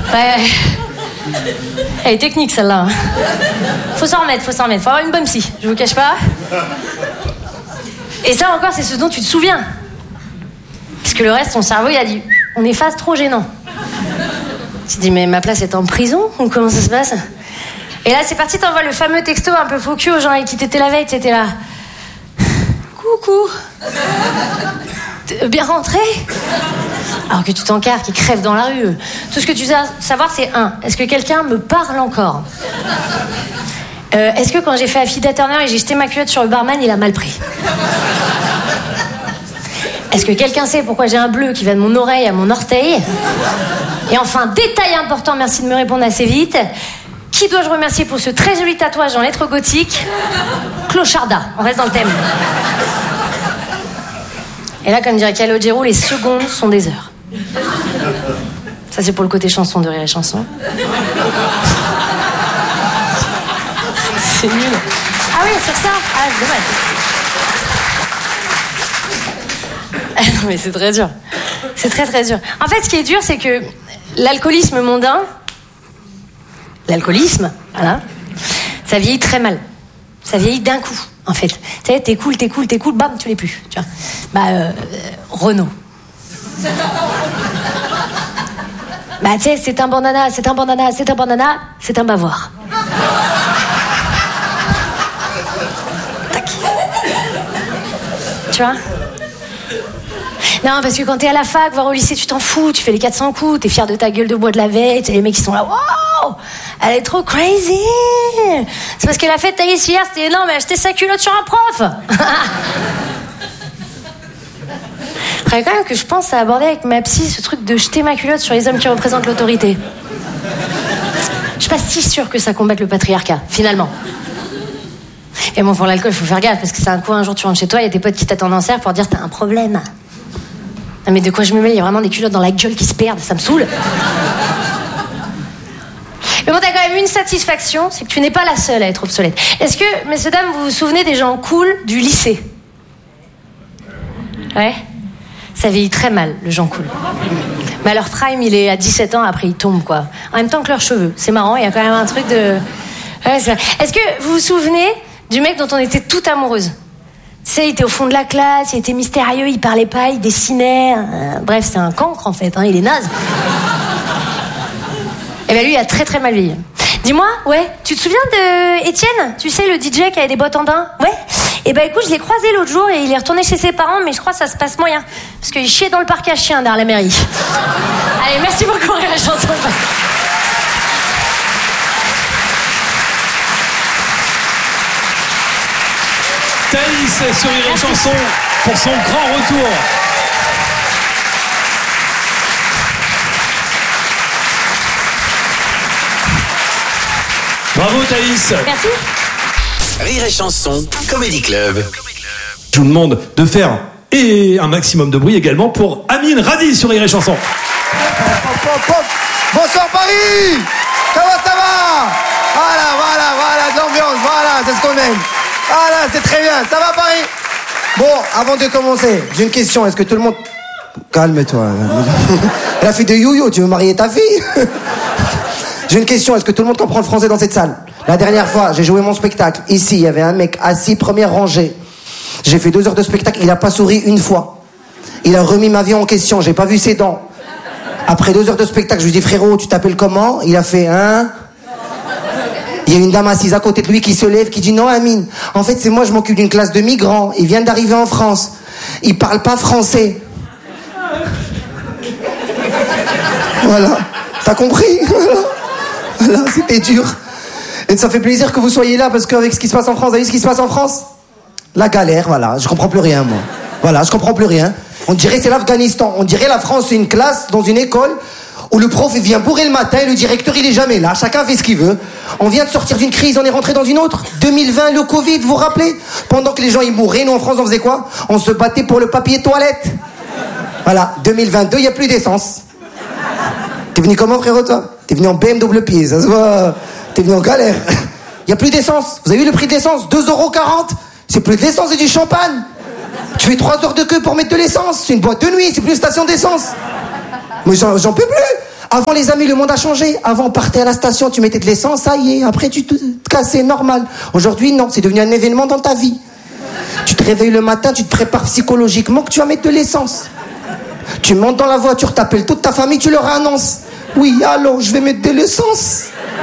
Elle est technique celle-là. Faut s'en remettre. Faut avoir une bonne psy, je vous cache pas. Et ça encore, c'est ce dont tu te souviens. Parce que le reste, ton cerveau, il a dit, on efface, trop gênant. Tu te dis, mais ma place est en prison ou comment ça se passe? Et là, c'est parti, t'envoies le fameux texto un peu faux cul aux gens avec qui t'étais la veille, t'étais là. Coucou. Bien rentré? Alors que tu t'encarres, qui crève dans la rue. Tout ce que tu dois savoir, c'est est-ce que quelqu'un me parle encore? Est-ce que quand j'ai fait Affida Turner et j'ai jeté ma culotte sur le barman, il a mal pris? Est-ce que quelqu'un sait pourquoi j'ai un bleu qui va de mon oreille à mon orteil? Et enfin, détail important, merci de me répondre assez vite. Qui dois-je remercier pour ce très joli tatouage en lettres gothiques? Clocharda, on reste dans le thème. Et là, comme dirait Calogero, les secondes sont des heures. Ça, c'est pour le côté chanson de Rire et Chanson. C'est nul. Ah oui, sur ça? Ah, c'est dommage. Non, mais c'est très dur. C'est très, très dur. En fait, ce qui est dur, c'est que l'alcoolisme mondain, voilà, ça vieillit très mal. Ça vieillit d'un coup, en fait. Tu sais, t'es cool, bam, tu l'es plus. Tu vois. Renaud. Tu sais, c'est un bandana, c'est un bavoir. Tac. Tu vois? Non, parce que quand t'es à la fac, voire au lycée, tu t'en fous, tu fais les 400 coups, t'es fier de ta gueule de bois de la veille, t'as les mecs qui sont là, wow, elle est trop crazy. C'est parce qu'elle a fait tailler hier, c'était énorme, elle a acheté sa culotte sur un prof. Faudrait quand même que je pense à aborder avec ma psy ce truc de jeter ma culotte sur les hommes qui représentent l'autorité. Je suis pas si sûre que ça combatte le patriarcat, finalement. Et bon, pour l'alcool, faut faire gaffe, parce que c'est un coup, un jour tu rentres chez toi, il y a tes potes qui t'attendent en serre pour dire t'as un problème. Non mais de quoi je me mêle, il y a vraiment des culottes dans la gueule qui se perdent, ça me saoule. Mais bon, t'as quand même une satisfaction, c'est que tu n'es pas la seule à être obsolète. Est-ce que, messieurs, dames, vous vous souvenez des gens cool du lycée? Ouais? Ça vieillit très mal, le gens cool. Mais leur prime, il est à 17 ans, après il tombe, quoi. En même temps que leurs cheveux. C'est marrant, il y a quand même un truc de... Ouais, c'est vrai. Est-ce que vous vous souvenez du mec dont on était toutes amoureuses? Tu sais, il était au fond de la classe, il était mystérieux, il parlait pas, il dessinait. Bref, c'est un cancre, en fait, il est naze. Et ben lui, il a très très mal vieilli. Dis-moi, ouais, tu te souviens de Étienne? Tu sais, le DJ qui avait des bottes en daim? Ouais. Et ben écoute, je l'ai croisé l'autre jour et il est retourné chez ses parents, mais je crois que ça se passe moyen. Parce qu'il chiait dans le parc à chiens derrière la mairie. Allez, merci beaucoup, Rire et Chanson. Thaïs sur Rire et Chanson pour son grand retour. Bravo Thaïs. Merci. Rire et Chanson, Comedy Club. Je vous demande de faire un maximum de bruit également pour Amine Radi sur Rire et Chanson. Bonsoir Paris. Comment ça va? Voilà, de l'ambiance, voilà, c'est ce qu'on aime. Voilà, c'est très bien, ça va Paris? Bon, avant de commencer, j'ai une question, est-ce que tout le monde... Calme-toi. Elle a fait de yo-yo, tu veux marier ta fille? J'ai une question, est-ce que tout le monde comprend le français dans cette salle? La dernière fois, j'ai joué mon spectacle. Ici, il y avait un mec assis, première rangée. J'ai fait 2 heures de spectacle, il a pas souri une fois. Il a remis ma vie en question, j'ai pas vu ses dents. Après 2 heures de spectacle, je lui dis frérot, tu t'appelles comment? Il a fait Il y a une dame assise à côté de lui qui se lève, qui dit non Amine, en fait c'est moi, je m'occupe d'une classe de migrants, ils viennent d'arriver en France. Ils parlent pas français. Voilà, t'as compris? Voilà, c'était dur. Et ça fait plaisir que vous soyez là, parce qu'avec ce qui se passe en France, vous avez vu ce qui se passe en France? La galère, voilà, je comprends plus rien moi. Voilà, je comprends plus rien. On dirait c'est l'Afghanistan, on dirait la France c'est une classe dans une école où le prof il vient bourrer le matin et le directeur il est jamais là, chacun fait ce qu'il veut. On vient de sortir d'une crise, on est rentré dans une autre. 2020, le Covid, vous vous rappelez? Pendant que les gens ils mouraient, nous en France on faisait quoi? On se battait pour le papier toilette. Voilà, 2022, il n'y a plus d'essence. T'es venu comment frérot toi? T'es venu en BMW pied, ça se voit. T'es venu en galère. Il n'y a plus d'essence. Vous avez vu le prix de l'essence? 2,40 €. C'est plus de l'essence, c'est du champagne. Tu fais 3 heures de queue pour mettre de l'essence. C'est une boîte de nuit, c'est plus une station d'essence. Mais j'en peux plus. Avant, les amis, le monde a changé. Avant, on partait à la station, tu mettais de l'essence, ça y est. Après, tu te cassais, normal. Aujourd'hui, non, c'est devenu un événement dans ta vie. Tu te réveilles le matin, tu te prépares psychologiquement que tu vas mettre de l'essence. Tu montes dans la voiture, t'appelles toute ta famille, tu leur annonces. Oui, allô, je vais mettre de l'essence.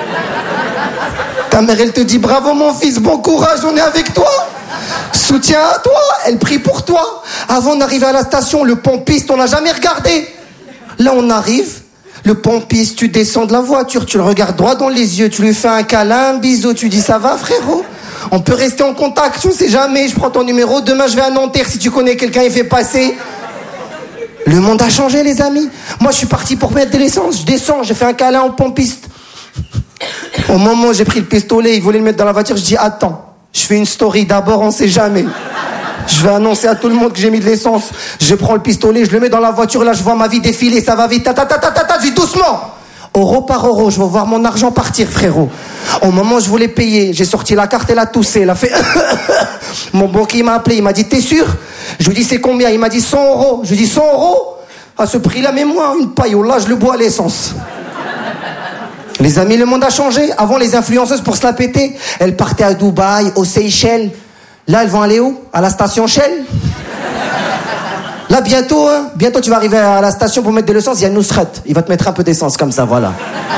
Ta mère, elle te dit, bravo mon fils, bon courage, on est avec toi. Soutien à toi, elle prie pour toi. Avant d'arriver à la station, le pompiste, on l'a jamais regardé. Là, on arrive, le pompiste, tu descends de la voiture, tu le regardes droit dans les yeux, tu lui fais un câlin, un bisou, tu dis, ça va frérot? On peut rester en contact, on sait jamais, je prends ton numéro, demain je vais à Nanterre, si tu connais quelqu'un, il fait passer. Le monde a changé, les amis. Moi, je suis parti pour mettre de l'essence, je descends, j'ai fait un câlin au pompiste. Au moment où j'ai pris le pistolet, il voulait le mettre dans la voiture, je dis, attends, je fais une story d'abord, on sait jamais. Je vais annoncer à tout le monde que j'ai mis de l'essence. Je prends le pistolet, je le mets dans la voiture, là je vois ma vie défiler, ça va vite, je dis doucement. Euro par euro, je vais voir mon argent partir, frérot. Au moment où je voulais payer, j'ai sorti la carte, elle a toussé, elle a fait... Mon banquier m'a appelé, il m'a dit, t'es sûr? Je lui dis, c'est combien? Il m'a dit 100 euros. Je lui dis, 100 euros? À ce prix-là, mais moi, une paille, là, je le bois à l'essence. Les amis, le monde a changé. Avant, les influenceuses, pour se la péter, elles partaient à Dubaï, aux Seychelles. Là, elles vont aller où? À la station Shell. Là, bientôt, tu vas arriver à la station pour mettre de l'essence, il y a Nusrat. Il va te mettre un peu d'essence, comme ça, voilà.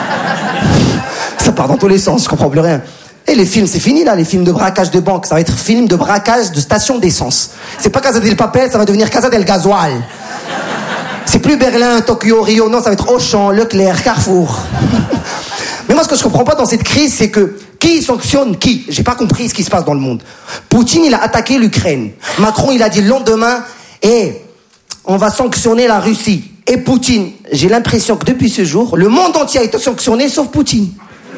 Ça part dans tous les sens, je comprends plus rien. Et les films, c'est fini, là, les films de braquage de banque. Ça va être film de braquage de station d'essence. C'est pas Casa del Papel, ça va devenir Casa del Gasoil. C'est plus Berlin, Tokyo, Rio, non, ça va être Auchan, Leclerc, Carrefour. Mais moi, ce que je comprends pas dans cette crise, c'est que qui sanctionne qui? J'ai pas compris ce qui se passe dans le monde. Poutine, il a attaqué l'Ukraine. Macron, il a dit le lendemain, on va sanctionner la Russie. Et Poutine, j'ai l'impression que depuis ce jour, le monde entier a été sanctionné, sauf Poutine.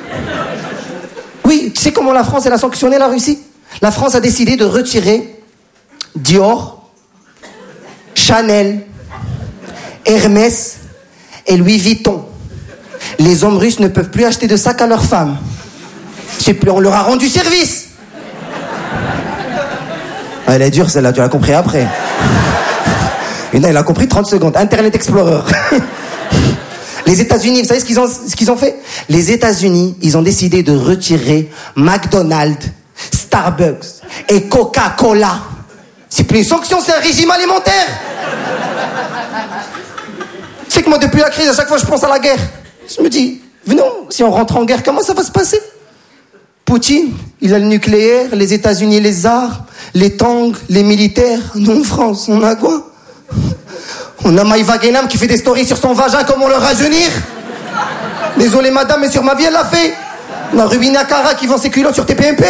Oui, tu sais comment la France, elle a sanctionné la Russie? La France a décidé de retirer Dior, Chanel, Hermès et Louis Vuitton. Les hommes russes ne peuvent plus acheter de sacs à leurs femmes. C'est plus, on leur a rendu service. Elle est dure celle-là, tu l'as compris après. Et non, il a compris 30 secondes. Internet Explorer. Les États-Unis, vous savez ce qu'ils ont fait? Les États-Unis, ils ont décidé de retirer McDonald's, Starbucks et Coca-Cola. C'est plus une sanction, c'est un régime alimentaire. Tu sais que moi, depuis la crise, à chaque fois, je pense à la guerre. Je me dis, venons, si on rentre en guerre, comment ça va se passer? Poutine, il a le nucléaire, les États-Unis, les armes, les tanks, les militaires. Nous, en France, on a quoi? On a Maïva Guénam qui fait des stories sur son vagin, comment le rajeunir. Désolé madame, mais sur ma vie, elle l'a fait. On a Rubina Cara qui vend ses culottes sur TPMP.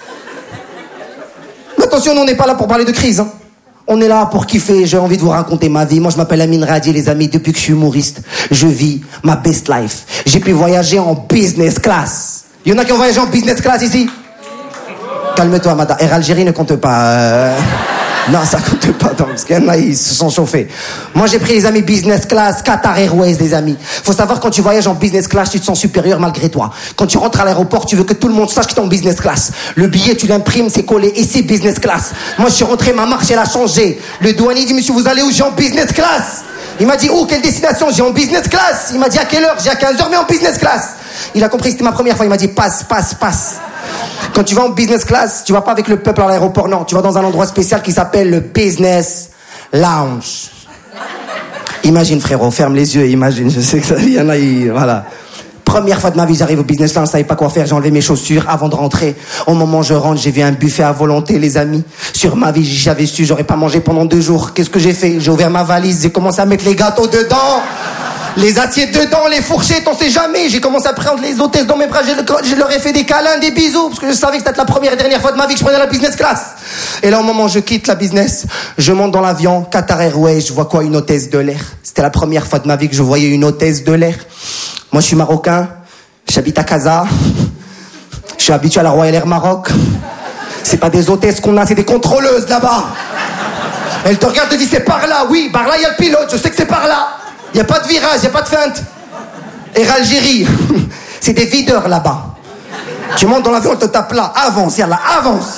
Mais attention, nous, on n'est pas là pour parler de crise, hein. On est là pour kiffer, j'ai envie de vous raconter ma vie. Moi, je m'appelle Amine Radi, les amis. Depuis que je suis humoriste, je vis ma best life. J'ai pu voyager en business class. Il y en a qui ont voyagé en business class ici? Calme-toi, madame. Air Algérie ne compte pas. Non, ça compte pas, non, parce qu'il y en a, ils se sont chauffés. Moi, j'ai pris les amis business class, Qatar Airways, les amis. Faut savoir, quand tu voyages en business class, tu te sens supérieur malgré toi. Quand tu rentres à l'aéroport, tu veux que tout le monde sache que t'es en business class. Le billet, tu l'imprimes, c'est collé ici, business class. Moi, je suis rentré, ma marche, elle a changé. Le douanier dit, monsieur, vous allez où? J'ai en business class. Il m'a dit, où? Quelle destination? J'ai en business class. Il m'a dit, à quelle heure? J'ai à 15h, mais en business class. Il a compris, c'était ma première fois. Il m'a dit, passe. Quand tu vas en business class, tu vas pas avec le peuple à l'aéroport, non. Tu vas dans un endroit spécial qui s'appelle le business lounge. Imagine, frérot, ferme les yeux, imagine. Je sais que ça, il y en a, voilà. Première fois de ma vie, j'arrive au business lounge, je savais pas quoi faire, j'ai enlevé mes chaussures avant de rentrer. Au moment où je rentre, j'ai vu un buffet à volonté, les amis. Sur ma vie, j'avais su, j'aurais pas mangé pendant 2 jours. Qu'est-ce que j'ai fait? J'ai ouvert ma valise, j'ai commencé à mettre les gâteaux dedans. Les assiettes dedans, les fourchettes, on sait jamais. J'ai commencé à prendre les hôtesses dans mes bras, je leur ai fait des câlins, des bisous, parce que je savais que c'était la première et dernière fois de ma vie que je prenais la business class. Et là, au moment où je quitte la business, je monte dans l'avion, Qatar Airways, je vois quoi? Une hôtesse de l'air. C'était la première fois de ma vie que je voyais une hôtesse de l'air. Moi, je suis marocain, j'habite à Casa, je suis habitué à la Royal Air Maroc. C'est pas des hôtesses qu'on a, c'est des contrôleuses là-bas. Elle te regarde et te dit, c'est par là, oui, par là, il y a le pilote, je sais que c'est par là. Il n'y a pas de virage, il n'y a pas de feinte. Air Algérie, c'est des videurs là-bas. Tu montes dans l'avion, on te tape là, avance, yallah, avance.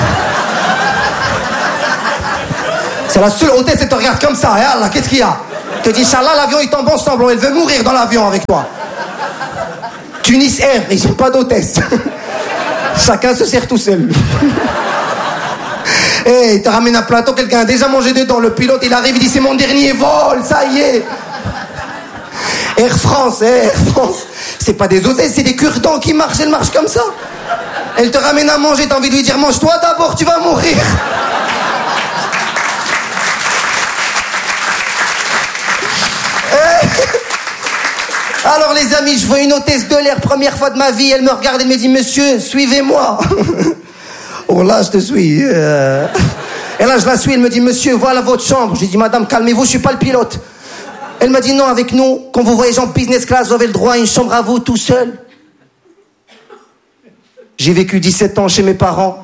C'est la seule hôtesse, elle te regarde comme ça, yallah, qu'est-ce qu'il y a? te dit, Inch'Allah, l'avion il tombe ensemble, elle veut mourir dans l'avion avec toi. Tunis Air, ils sont pas d'hôtesse. Chacun se sert tout seul. Et il te ramène un plateau, quelqu'un a déjà mangé dedans. Le pilote, il arrive, il dit, c'est mon dernier vol, ça y est. Air France, c'est pas des hôtesses, c'est des cure-dents qui marchent, elles marchent comme ça. Elle te ramène à manger, t'as envie de lui dire, mange-toi d'abord, tu vas mourir. Alors les amis, je vois une hôtesse de l'air, première fois de ma vie, elle me regarde, elle me dit, monsieur, suivez-moi. Oh là, je te suis. Et là, je la suis, elle me dit, monsieur, voilà votre chambre. J'ai dit, madame, calmez-vous, je suis pas le pilote. Elle m'a dit, non, avec nous, quand vous voyagez en business class, vous avez le droit à une chambre à vous tout seul. J'ai vécu 17 ans chez mes parents.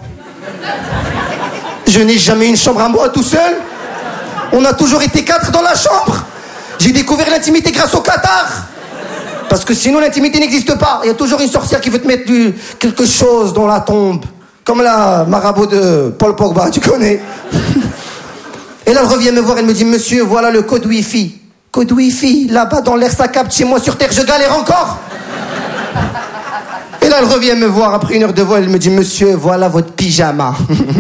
Je n'ai jamais eu une chambre à moi tout seul. On a toujours été 4 dans la chambre. J'ai découvert l'intimité grâce au Qatar. Parce que sinon, l'intimité n'existe pas. Il y a toujours une sorcière qui veut te mettre quelque chose dans la tombe. Comme la marabout de Paul Pogba, tu connais. Et là, elle revient me voir, elle me dit, monsieur, voilà le code Wi-Fi. Code Wi-Fi, là-bas dans l'air, ça capte. Chez moi sur Terre, je galère encore. Et là, elle revient me voir, après 1 heure de vol, elle me dit, monsieur, voilà votre pyjama.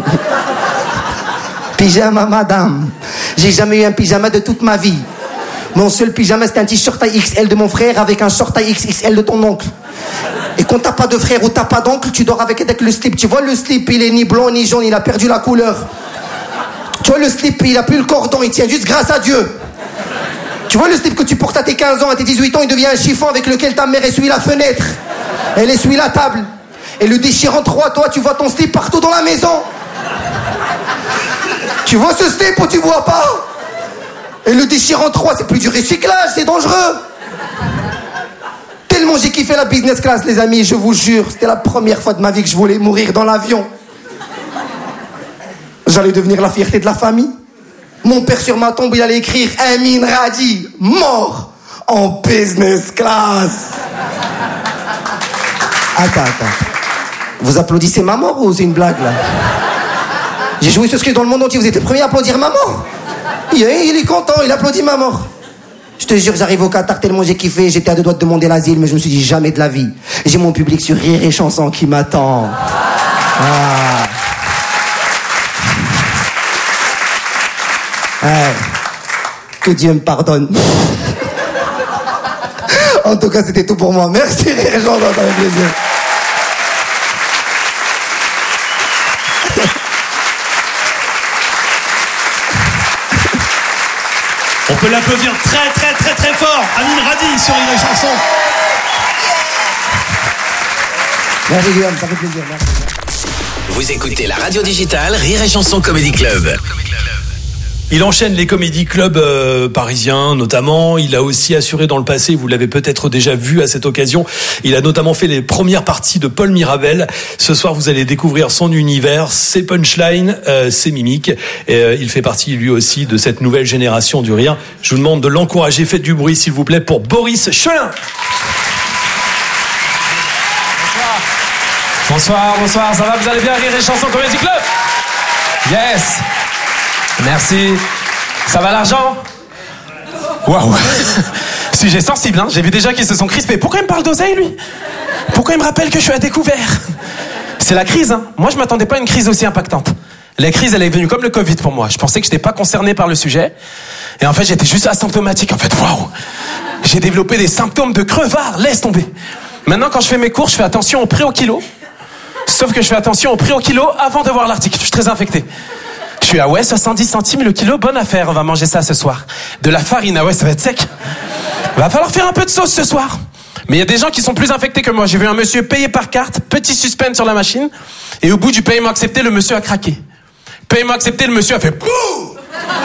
Pyjama, madame. J'ai jamais eu un pyjama de toute ma vie. Mon seul pyjama, c'était un t-shirt taille XL de mon frère avec un short taille XXL de ton oncle. Et quand t'as pas de frère ou t'as pas d'oncle, tu dors avec le slip. Tu vois, le slip, il est ni blanc ni jaune, il a perdu la couleur. Tu vois, le slip, il a plus le cordon, il tient juste grâce à Dieu. Tu vois, le slip que tu portes à tes 15 ans, à tes 18 ans, il devient un chiffon avec lequel ta mère essuie la fenêtre. Elle essuie la table. Et le déchire en 3, toi, tu vois ton slip partout dans la maison. Tu vois ce slip ou tu vois pas? Et le déchire en 3, c'est plus du recyclage, c'est dangereux. Tellement j'ai kiffé la business class, les amis, je vous jure, c'était la première fois de ma vie que je voulais mourir dans l'avion. J'allais devenir la fierté de la famille. Mon père sur ma tombe, il allait écrire Amin Radi, mort en business class. Attends. Vous applaudissez ma mort ou c'est une blague là? J'ai joué ce sketch dans le monde entier, vous êtes les premiers à applaudir ma mort. Il est content, il applaudit ma mort. Je te jure, j'arrive au Qatar tellement j'ai kiffé, j'étais à 2 doigts de demander l'asile, mais je me suis dit jamais de la vie. J'ai mon public sur Rire et Chanson qui m'attend. Que Dieu me pardonne. En tout cas, c'était tout pour moi. Merci Rire et Chanson, ça fait plaisir. On peut l'applaudir très fort. Amin Radi sur Rire et Chanson. Merci Guillaume, ça fait plaisir. Merci. Vous écoutez la radio digitale Rire et Chanson Comedy Club. Il enchaîne les comédie clubs parisiens notamment. Il a aussi assuré dans le passé, vous l'avez peut-être déjà vu à cette occasion, il a notamment fait les premières parties de Paul Mirabel. Ce soir, vous allez découvrir son univers, ses punchlines, ses mimiques. Et, il fait partie lui aussi de cette nouvelle génération du rire. Je vous demande de l'encourager. Faites du bruit s'il vous plaît pour Boris Chelin. Bonsoir, ça va, vous allez bien, Rire et Chanson Comedy Club? Yes. Merci. Ça va l'argent? Waouh. Sujet sensible, hein. J'ai vu déjà qu'ils se sont crispés. Pourquoi il me parle d'oseille, lui? Pourquoi il me rappelle que je suis à découvert? C'est la crise, hein. Moi, je m'attendais pas à une crise aussi impactante. La crise, elle est venue comme le Covid pour moi. Je pensais que j'étais pas concerné par le sujet. Et en fait, j'étais juste asymptomatique, en fait. Waouh. J'ai développé des symptômes de crevard. Laisse tomber. Maintenant, quand je fais mes cours, je fais attention au prix au kilo. Sauf que je fais attention au prix au kilo avant de voir l'article. Je suis très infecté. Je suis 70 centimes le kilo, bonne affaire, on va manger ça ce soir. De la farine, ça va être sec. Va falloir faire un peu de sauce ce soir. Mais il y a des gens qui sont plus infectés que moi. J'ai vu un monsieur payer par carte, petit suspense sur la machine, et au bout du paiement accepté, le monsieur a craqué. Paiement accepté, le monsieur a fait bouh.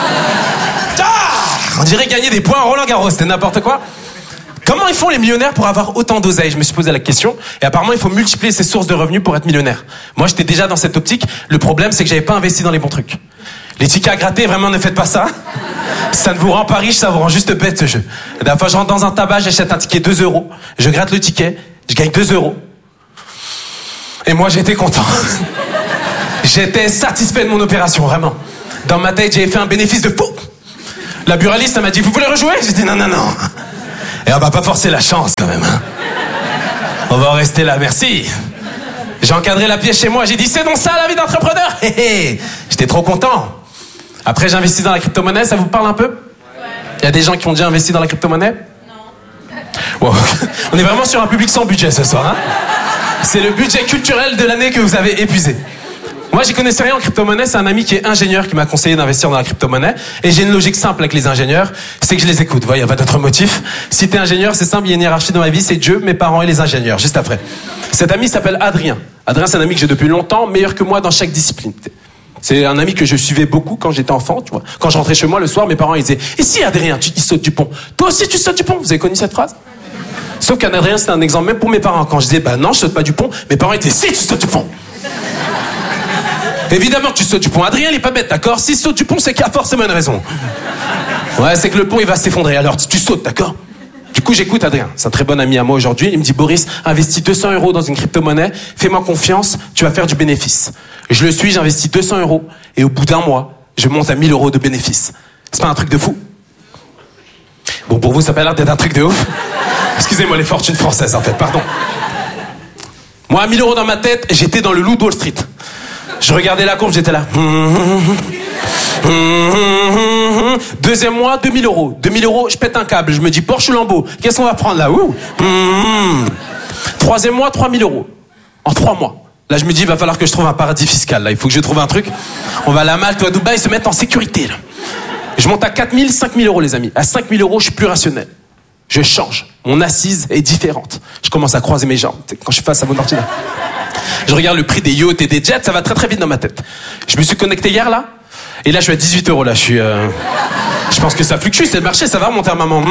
On dirait gagner des points à Roland Garros, c'était n'importe quoi. Comment ils font les millionnaires pour avoir autant d'oseille? Je me suis posé la question. Et apparemment, il faut multiplier ses sources de revenus pour être millionnaire. Moi, j'étais déjà dans cette optique. Le problème, c'est que j'avais pas investi dans les bons trucs. Les tickets à gratter, vraiment, ne faites pas ça. Ça ne vous rend pas riche, ça vous rend juste bête, ce jeu. La dernière fois, je rentre dans un tabac, j'achète un ticket 2 €. Je gratte le ticket, je gagne 2 €. Et moi, j'étais content. J'étais satisfait de mon opération, vraiment. Dans ma tête, j'avais fait un bénéfice de fou. La buraliste, elle m'a dit, vous voulez rejouer? J'ai dit, non. Et on va pas forcer la chance, quand même. Hein. On va en rester là, merci. J'ai encadré la pièce chez moi, j'ai dit, c'est donc ça la vie d'entrepreneur? J'étais trop content. Après, j'ai investi dans la crypto-monnaie, ça vous parle un peu? Il y a des gens qui ont déjà investi dans la crypto-monnaie? Wow. On est vraiment sur un public sans budget ce soir. Hein. C'est le budget culturel de l'année que vous avez épuisé. Moi, j'y connaissais rien en crypto-monnaie. C'est un ami qui est ingénieur qui m'a conseillé d'investir dans la crypto-monnaie. Et j'ai une logique simple avec les ingénieurs, c'est que je les écoute. Il n'y a pas d'autre motif. Si t'es ingénieur, c'est simple, il y a une hiérarchie dans ma vie, c'est Dieu, mes parents et les ingénieurs, juste après. Cet ami s'appelle Adrien. Adrien, c'est un ami que j'ai depuis longtemps, meilleur que moi dans chaque discipline. C'est un ami que je suivais beaucoup quand j'étais enfant, tu vois. Quand je rentrais chez moi le soir, mes parents ils disaient, et si Adrien, il saute du pont? Toi aussi, tu sautes du pont? Vous avez connu cette phrase? Sauf qu'Adrien, c'était un exemple même pour mes parents. Quand je disais, non, je saute pas du pont, mes parents étaient, si, tu sautes du pont. Évidemment que tu sautes du pont. Adrien, il est pas bête, d'accord? S'il saute du pont, c'est qu'il y a forcément une raison. Ouais, c'est que le pont, il va s'effondrer. Alors, tu sautes, d'accord? Du coup, j'écoute Adrien. C'est un très bon ami à moi aujourd'hui. Il me dit, Boris, investis 200 € dans une crypto-monnaie. Fais-moi confiance, tu vas faire du bénéfice. Je le suis, j'investis 200 €. Et au bout d'un mois, je monte à 1000 € de bénéfice. C'est pas un truc de fou? Bon, pour vous, ça a pas l'air d'être un truc de ouf. Excusez-moi les fortunes françaises, en fait, pardon. Moi, à 1000 € dans ma tête, j'étais dans le loup de Wall Street. Je regardais la courbe, j'étais là. Deuxième mois, 2000 €. 2000 €, je pète un câble. Je me dis, Porsche ou Lambo, qu'est-ce qu'on va prendre là? Ouh. Troisième mois, 3000 €. En 3 mois. Là, je me dis, il va falloir que je trouve un paradis fiscal. Là, il faut que je trouve un truc. On va aller à Malte ou à Dubaï se mettre en sécurité. Là. Je monte à 4000, 5000 €, les amis. À 5000 €, je suis plus rationnel. Je change. Mon assise est différente. Je commence à croiser mes jambes. Quand je suis face à mon ordinateur. Je regarde le prix des yachts et des jets, ça va très très vite dans ma tête. Je me suis connecté hier là, et là je suis à 18 € là. Je pense que ça fluctue, c'est le marché, ça va remonter à maman.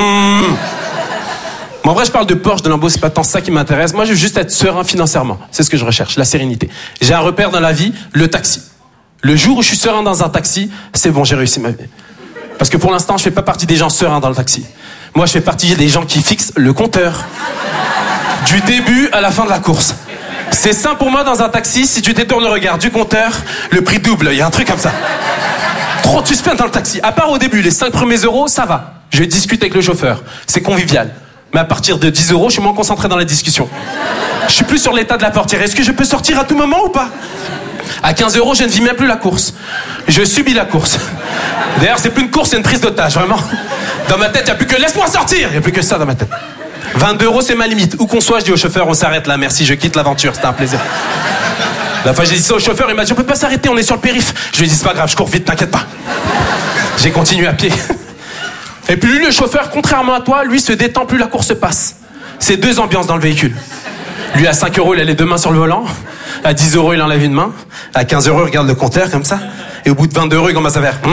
Mais en vrai, je parle de Porsche, de Lambo, c'est pas tant ça qui m'intéresse. Moi, je veux juste être serein financièrement. C'est ce que je recherche, la sérénité. J'ai un repère dans la vie, le taxi. Le jour où je suis serein dans un taxi, c'est bon, j'ai réussi ma vie. Parce que pour l'instant, je fais pas partie des gens sereins dans le taxi. Moi, je fais partie des gens qui fixent le compteur du début à la fin de la course. C'est simple pour moi dans un taxi, si tu détournes le regard du compteur, le prix double, il y a un truc comme ça. Trop de suspense dans le taxi. À part au début, les 5 premiers euros, ça va. Je discute avec le chauffeur, c'est convivial. Mais à partir de 10 €, je suis moins concentré dans la discussion. Je suis plus sur l'état de la portière. Est-ce que je peux sortir à tout moment ou pas? À 15 €, je ne vis même plus la course. Je subis la course. D'ailleurs, c'est plus une course, c'est une prise d'otage, vraiment. Dans ma tête, il n'y a plus que laisse-moi sortir. Il n'y a plus que ça dans ma tête. 22 €, c'est ma limite. Où qu'on soit, je dis au chauffeur, on s'arrête là, merci, je quitte l'aventure, c'était un plaisir. La fois, j'ai dit ça au chauffeur, il m'a dit, on peut pas s'arrêter, on est sur le périph'. Je lui ai dit, c'est pas grave, je cours vite, t'inquiète pas. J'ai continué à pied. Et puis lui, le chauffeur, contrairement à toi, lui se détend, plus la course passe. C'est 2 ambiances dans le véhicule. Lui, à 5 €, il a les 2 mains sur le volant. À 10 €, il enlève une main. À 15 €, il regarde le compteur comme ça. Et au bout de 22 €, il commence à faire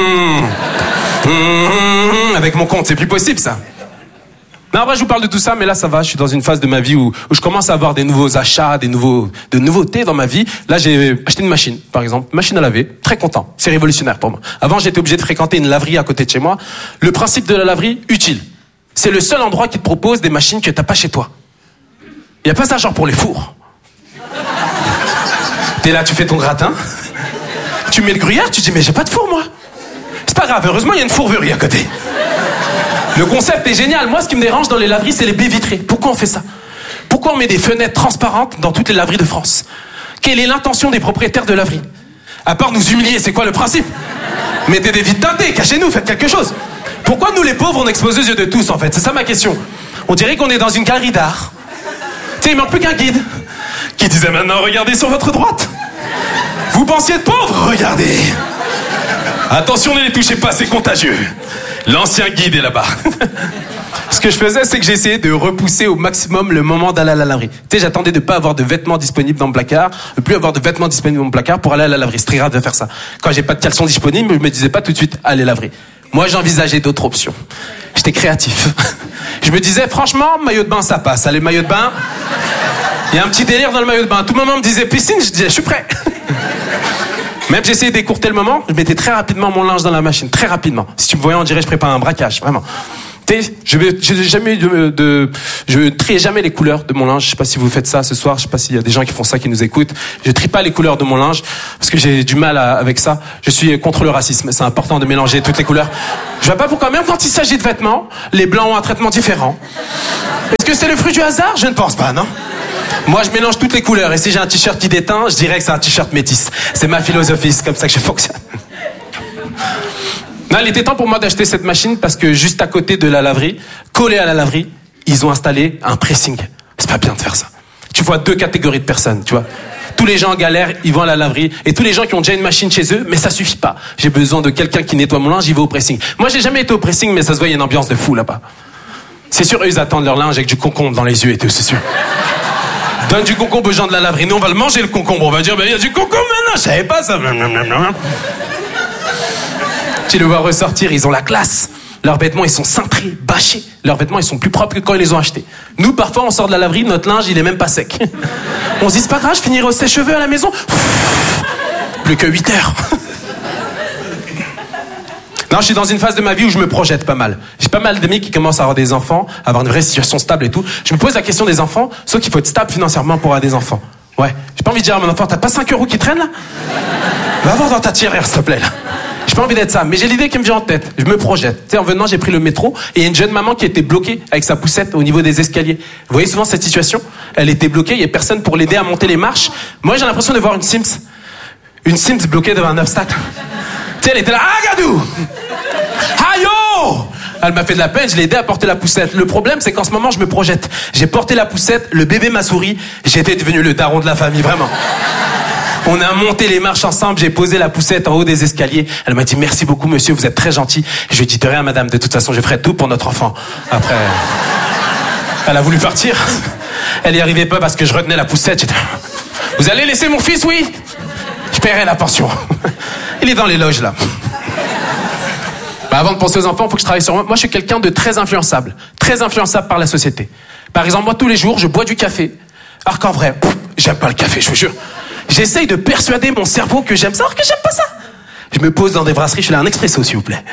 avec mon compte, c'est plus possible ça. Non, en vrai, je vous parle de tout ça, mais là, ça va. Je suis dans une phase de ma vie où je commence à avoir des nouveaux achats, de nouveautés dans ma vie. Là, j'ai acheté une machine, par exemple. Machine à laver. Très content. C'est révolutionnaire pour moi. Avant, j'étais obligé de fréquenter une laverie à côté de chez moi. Le principe de la laverie, utile. C'est le seul endroit qui te propose des machines que t'as pas chez toi. Il n'y a pas ça genre pour les fours. T'es là, tu fais ton gratin. Tu mets le gruyère, tu dis, mais j'ai pas de four, moi. C'est pas grave, heureusement, il y a une fourberie à côté. Le concept est génial. Moi, ce qui me dérange dans les laveries, c'est les baies vitrées. Pourquoi on fait ça? Pourquoi on met des fenêtres transparentes dans toutes les laveries de France? Quelle est l'intention des propriétaires de laveries? À part nous humilier, c'est quoi le principe? Mettez des vitres teintées, cachez-nous, faites quelque chose. Pourquoi nous, les pauvres, on expose aux yeux de tous, en fait? C'est ça ma question. On dirait qu'on est dans une galerie d'art. Tu sais, il manque plus qu'un guide qui disait maintenant, regardez sur votre droite. Vous pensiez être pauvre? Regardez. Attention, ne les touchez pas, c'est contagieux. L'ancien guide est là-bas. Ce que je faisais, c'est que j'essayais de repousser au maximum le moment d'aller à la laverie. Tu sais, j'attendais de pas avoir de vêtements disponibles dans mon placard, de plus avoir de vêtements disponibles dans mon placard pour aller à la laverie. C'est très grave de faire ça. Quand j'ai pas de caleçon disponible, je me disais pas tout de suite, allez laverie. Moi, j'envisageais d'autres options. J'étais créatif. Je me disais, franchement, maillot de bain, ça passe. Allez, maillot de bain. Il y a un petit délire dans le maillot de bain. À tout moment, on me disait piscine, je disais, je suis prêt. Même j'essayais d'écourter le moment, je mettais très rapidement mon linge dans la machine, très rapidement. Si tu me voyais, on dirait que je prépare un braquage, vraiment. Je trie jamais les couleurs de mon linge. Je sais pas si vous faites ça ce soir. Je sais pas s'il y a des gens qui font ça, qui nous écoutent. Je trie pas les couleurs de mon linge parce que j'ai du mal avec ça. Je suis contre le racisme. C'est important de mélanger toutes les couleurs. Je vois pas pourquoi, même quand il s'agit de vêtements, les blancs ont un traitement différent. Est-ce que c'est le fruit du hasard? Je ne pense pas, non. Moi, je mélange toutes les couleurs. Et si j'ai un t-shirt qui déteint, je dirais que c'est un t-shirt métis. C'est ma philosophie. C'est comme ça que je fonctionne. Non, il était temps pour moi d'acheter cette machine parce que juste à côté de la laverie, collé à la laverie, ils ont installé un pressing. C'est pas bien de faire ça. Tu vois 2 catégories de personnes, tu vois. Tous les gens en galère, ils vont à la laverie. Et tous les gens qui ont déjà une machine chez eux, mais ça suffit pas. J'ai besoin de quelqu'un qui nettoie mon linge, j'y vais au pressing. Moi, j'ai jamais été au pressing, mais ça se voit, il y a une ambiance de fou là-bas. C'est sûr, eux, ils attendent leur linge avec du concombre dans les yeux et tout, c'est sûr. Donne du concombre aux gens de la laverie. Nous, on va le manger, le concombre. On va dire, il y a du concombre maintenant, je savais pas ça. Tu les vois ressortir, ils ont la classe. Leurs vêtements, ils sont cintrés, bâchés. Leurs vêtements, ils sont plus propres que quand ils les ont achetés. Nous, parfois, on sort de la laverie, notre linge, il est même pas sec. On se dit, c'est pas grave, je finirai au sèche-cheveux à la maison. Plus que 8 heures. Non, je suis dans une phase de ma vie où je me projette pas mal. J'ai pas mal d'amis qui commencent à avoir des enfants, à avoir une vraie situation stable et tout. Je me pose la question des enfants, sauf qu'il faut être stable financièrement pour avoir des enfants. Ouais. J'ai pas envie de dire à mon enfant, t'as pas 5 € qui traînent là? Va voir dans ta tirelire, s'il te plaît, là. J'ai pas envie d'être ça, mais j'ai l'idée qui me vient en tête. Je me projette. Tu sais, en venant, j'ai pris le métro et il y a une jeune maman qui était bloquée avec sa poussette au niveau des escaliers. Vous voyez souvent cette situation? Elle était bloquée, il y a personne pour l'aider à monter les marches. Moi, j'ai l'impression de voir une Sims. Une Sims bloquée devant un obstacle. Tu sais, elle était là, ah, gadou! Ayo! Elle m'a fait de la peine, je l'ai aidé à porter la poussette. Le problème, c'est qu'en ce moment, je me projette. J'ai porté la poussette, le bébé m'a souri, j'étais devenu le daron de la famille, vraiment. On a monté les marches ensemble, j'ai posé la poussette en haut des escaliers. Elle m'a dit, merci beaucoup, monsieur, vous êtes très gentil. Je lui ai dit, de rien, madame, de toute façon, je ferai tout pour notre enfant. Après, elle a voulu partir. Elle y arrivait pas parce que je retenais la poussette. J'étais, vous allez laisser mon fils, oui? Je paierai la pension. Il est dans les loges, là. Bah, avant de penser aux enfants, il faut que je travaille sur moi. Moi, je suis quelqu'un de très influençable par la société. Par exemple, moi, tous les jours, je bois du café. Alors qu'en vrai, j'aime pas le café, je vous jure. J'essaye de persuader mon cerveau que j'aime ça, alors que j'aime pas ça. Je me pose dans des brasseries, je fais un expresso, s'il vous plaît.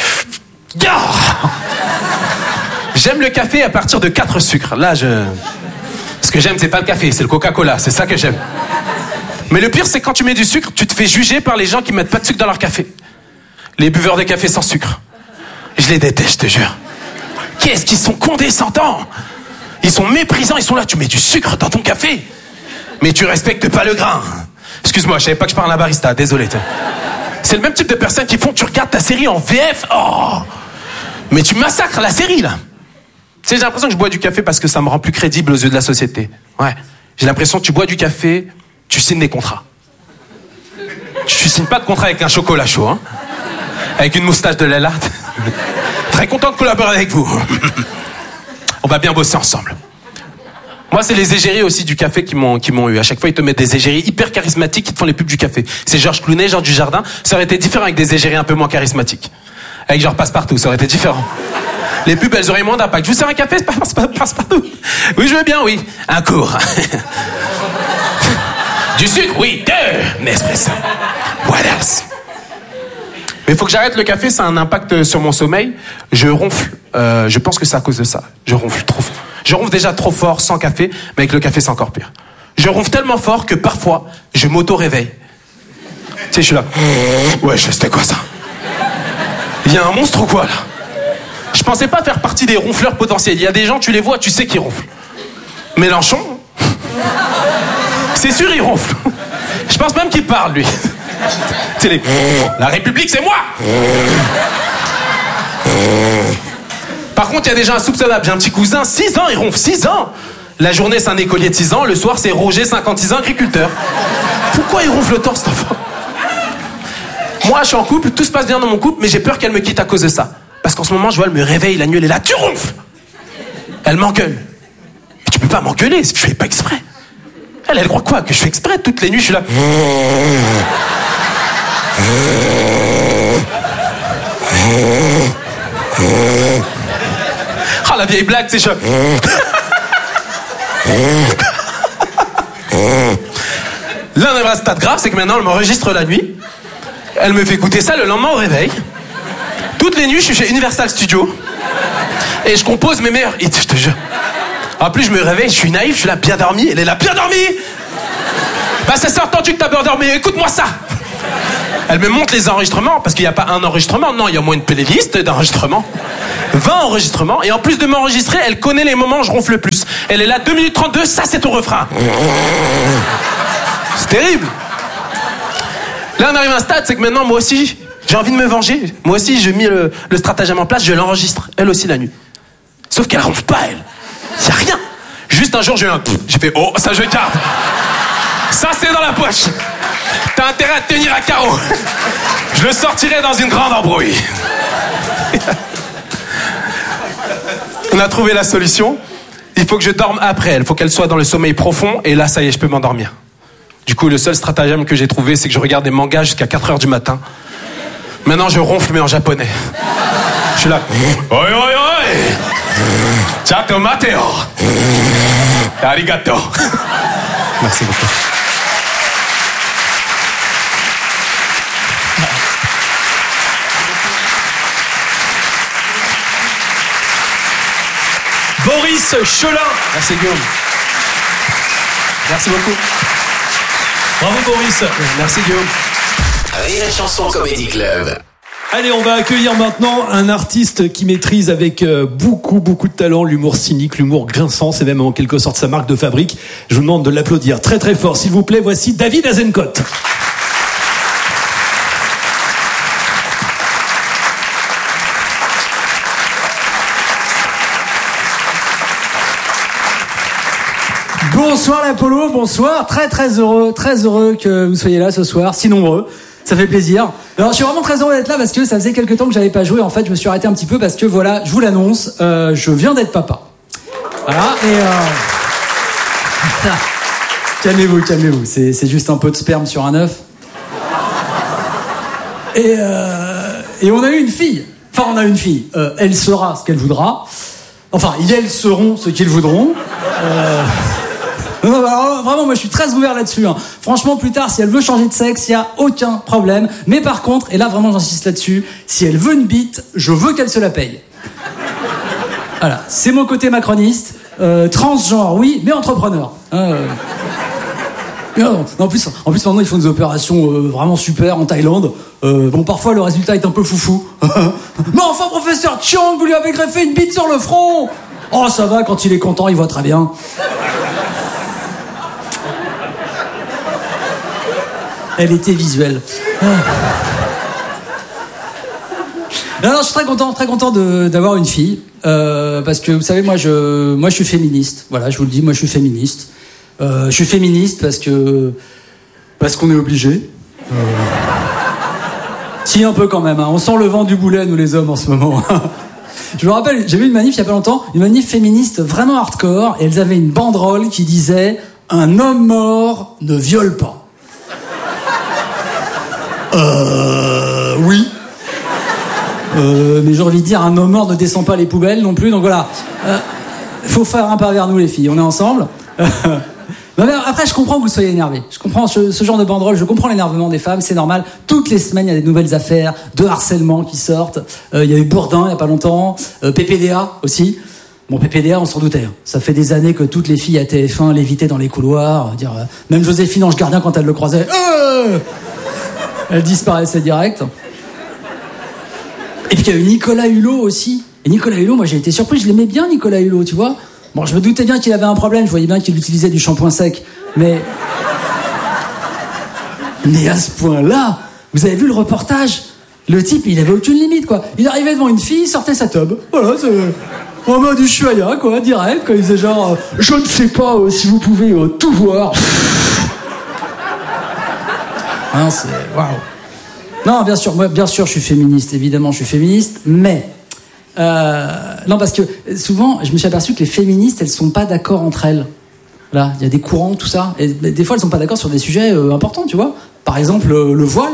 J'aime le café à partir de 4 sucres. Là, ce que j'aime, c'est pas le café, c'est le Coca-Cola. C'est ça que j'aime. Mais le pire, c'est quand tu mets du sucre, tu te fais juger par les gens qui mettent pas de sucre dans leur café. Les buveurs de café sans sucre. Je les déteste, je te jure. Qu'est-ce qu'ils sont condescendants. Ils sont méprisants, ils sont là. Tu mets du sucre dans ton café. Mais tu respectes pas le grain. Excuse-moi, je savais pas que je parle à un barista, désolé. C'est le même type de personnes qui font, tu regardes ta série en VF, oh, mais tu massacres la série, là. Tu sais, j'ai l'impression que je bois du café parce que ça me rend plus crédible aux yeux de la société. Ouais. J'ai l'impression que tu bois du café, tu signes des contrats. Tu signes pas de contrat avec un chocolat chaud, hein. Avec une moustache de Lellart. Très content de collaborer avec vous. On va bien bosser ensemble. Moi, c'est les égéries aussi du café qui m'ont eu. À chaque fois, ils te mettent des égéries hyper charismatiques qui te font les pubs du café. C'est Georges Clooney, Georges Dujardin. Ça aurait été différent avec des égéries un peu moins charismatiques. Avec genre Passepartout, ça aurait été différent. Les pubs, elles auraient moins d'impact. Je vous sers un café, Passepartout. Oui, je veux bien, oui. Un court. Du sucre, oui. 2 Nespresso. What else? Mais il faut que j'arrête le café, ça a un impact sur mon sommeil. Je ronfle. Je pense que c'est à cause de ça. Je ronfle trop. Je ronfle déjà trop fort sans café, mais avec le café, c'est encore pire. Je ronfle tellement fort que parfois, je m'auto-réveille. Tu sais, je suis là. Ouais, c'était quoi ça? Il y a un monstre ou quoi, là? Je pensais pas faire partie des ronfleurs potentiels. Il y a des gens, tu les vois, tu sais qu'ils ronflent. Mélenchon, c'est sûr, il ronfle. Je pense même qu'il parle, lui. C'est les... La République, c'est moi! Par contre, il y a des gens insoupçonnables. J'ai un petit cousin, 6 ans, il ronfle, 6 ans. La journée, c'est un écolier de 6 ans. Le soir, c'est Roger, 56 ans, agriculteur. Pourquoi il ronfle autant, cet enfant? Moi, je suis en couple, tout se passe bien dans mon couple, mais j'ai peur qu'elle me quitte à cause de ça. Parce qu'en ce moment, je vois, elle me réveille la nuit, elle est là, tu ronfles! Elle m'engueule. Mais tu peux pas m'engueuler, je fais pas exprès. Elle croit quoi? Que je fais exprès? Toutes les nuits, je suis là. Ah, la vieille blague, c'est chaud. Là, on est à un stade grave, c'est que maintenant, elle m'enregistre la nuit. Elle me fait écouter ça le lendemain au réveil. Toutes les nuits, je suis chez Universal Studios. Et je compose mes meilleurs hits, je te jure. En plus, je me réveille, je suis naïf, je suis là, bien dormi. Elle est là, bien dormi. Bah, ça s'est entendu que t'as bien dormi, écoute-moi ça. Elle me montre les enregistrements, parce qu'il n'y a pas un enregistrement, non, il y a au moins une playlist d'enregistrements. 20 enregistrements, et en plus de m'enregistrer, elle connaît les moments où je ronfle le plus. Elle est là, 2 minutes 32, ça c'est ton refrain. C'est terrible. Là, on arrive à un stade, c'est que maintenant, moi aussi, j'ai envie de me venger. Moi aussi, j'ai mis le stratagème en place, je l'enregistre, elle aussi la nuit. Sauf qu'elle ronfle pas, elle. Y a rien. Juste un jour, j'ai fait, oh, ça je garde. Ça c'est dans la poche. T'as intérêt à te tenir à carreau. Je le sortirai dans une grande embrouille. On a trouvé la solution. Il faut que je dorme après elle. Il faut qu'elle soit dans le sommeil profond. Et là, ça y est, je peux m'endormir. Du coup, le seul stratagème que j'ai trouvé, c'est que je regarde des mangas jusqu'à 4h du matin. Maintenant, je ronfle, mais en japonais. Je suis là. Oi, oi, oi. Chato mateo. Arigato. Merci beaucoup. Boris Chelin. Merci Guillaume. Merci beaucoup. Bravo Boris. Merci Guillaume. Rire et Chanson Comedy Club. Allez, on va accueillir maintenant un artiste qui maîtrise avec beaucoup de talent l'humour cynique, l'humour grinçant, c'est même en quelque sorte sa marque de fabrique. Je vous demande de l'applaudir très très fort, s'il vous plaît. Voici David Azencott. Bonsoir l'Apollo, bonsoir, très heureux que vous soyez là ce soir, si nombreux, ça fait plaisir. Alors je suis vraiment très heureux d'être là parce que ça faisait quelques temps que j'avais pas joué, en fait je me suis arrêté un petit peu parce que voilà, je vous l'annonce, je viens d'être papa. Voilà, et calmez-vous, c'est juste un peu de sperme sur un œuf. Et on a eu une fille, elle sera ce qu'elle voudra, enfin elles seront ce qu'ils voudront. Non, alors, vraiment, moi je suis très ouvert là-dessus. Hein. Franchement, plus tard, si elle veut changer de sexe, il n'y a aucun problème. Mais par contre, et là vraiment j'insiste là-dessus, si elle veut une bite, je veux qu'elle se la paye. Voilà, c'est mon côté macroniste. Transgenre, oui, mais entrepreneur. En plus, maintenant, ils font des opérations vraiment super en Thaïlande. Bon, parfois, le résultat est un peu foufou. Mais enfin, professeur Chiang, vous lui avez greffé une bite sur le front. Oh, ça va, quand il est content, il voit très bien. Elle était visuelle. Non, je suis très content d'avoir une fille. Parce que, vous savez, moi, je suis féministe. Voilà, je vous le dis, moi, je suis féministe. Je suis féministe parce qu'on est obligé. Si, un peu quand même. Hein. On sent le vent du boulet, nous les hommes, en ce moment. Je me rappelle, j'ai vu une manif il y a pas longtemps, une manif féministe vraiment hardcore, et elles avaient une banderole qui disait « Un homme mort ne viole pas ». Oui. Mais j'ai envie de dire, un homme mort ne descend pas les poubelles non plus, donc voilà. Faut faire un pas vers nous, les filles, on est ensemble. Non, mais après, je comprends que vous soyez énervés. Je comprends ce genre de banderole, je comprends l'énervement des femmes, c'est normal. Toutes les semaines, il y a des nouvelles affaires de harcèlement qui sortent. Il y a eu Bourdin, il y a pas longtemps. PPDA aussi. Bon, PPDA, on s'en doutait. Hein. Ça fait des années que toutes les filles à TF1 l'évitaient dans les couloirs. Même Joséphine Ange Gardien, quand elle le croisait, elle disparaissait direct. Et puis il y a eu Nicolas Hulot aussi. Et Nicolas Hulot, moi j'ai été surpris, je l'aimais bien Nicolas Hulot, tu vois. Bon, je me doutais bien qu'il avait un problème, je voyais bien qu'il utilisait du shampoing sec. Mais à ce point-là, vous avez vu le reportage? Le type, il avait aucune limite, quoi. Il arrivait devant une fille, il sortait sa tub. Voilà, c'est en mode du chuaya, quoi, direct, quoi. Il faisait genre, je ne sais pas si vous pouvez tout voir. Non, c'est... Waouh. Non, bien sûr, je suis féministe, évidemment, je suis féministe, mais... non, parce que souvent, je me suis aperçu que les féministes, elles sont pas d'accord entre elles. Là, il y a des courants, tout ça, et des fois, elles sont pas d'accord sur des sujets importants, tu vois. Par exemple, le voile.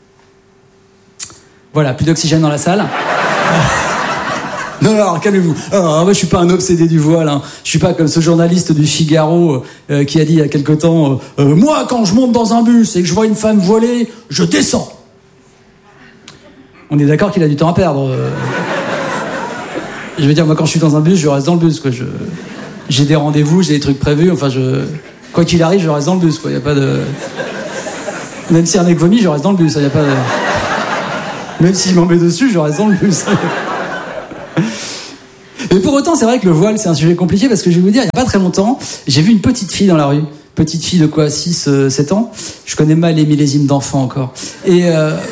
Voilà, plus d'oxygène dans la salle. Non, alors, calmez-vous. Moi, je suis pas un obsédé du voile. Hein. Je suis pas comme ce journaliste du Figaro qui a dit il y a quelque temps moi, quand je monte dans un bus et que je vois une femme voilée, je descends. On est d'accord qu'il a du temps à perdre. Je veux dire, moi, quand je suis dans un bus, je reste dans le bus, quoi. J'ai des rendez-vous, j'ai des trucs prévus, enfin, quoi qu'il arrive, je reste dans le bus, quoi. Y a pas de... Même si un mec vomit, je reste dans le bus, y a pas de... Même s'il m'en met dessus, je reste dans le bus. Mais pour autant, c'est vrai que le voile, c'est un sujet compliqué, parce que je vais vous dire, il y a pas très longtemps, j'ai vu une petite fille dans la rue. Petite fille de quoi, 6, 7 ans. Je connais mal les millésimes d'enfants encore. Et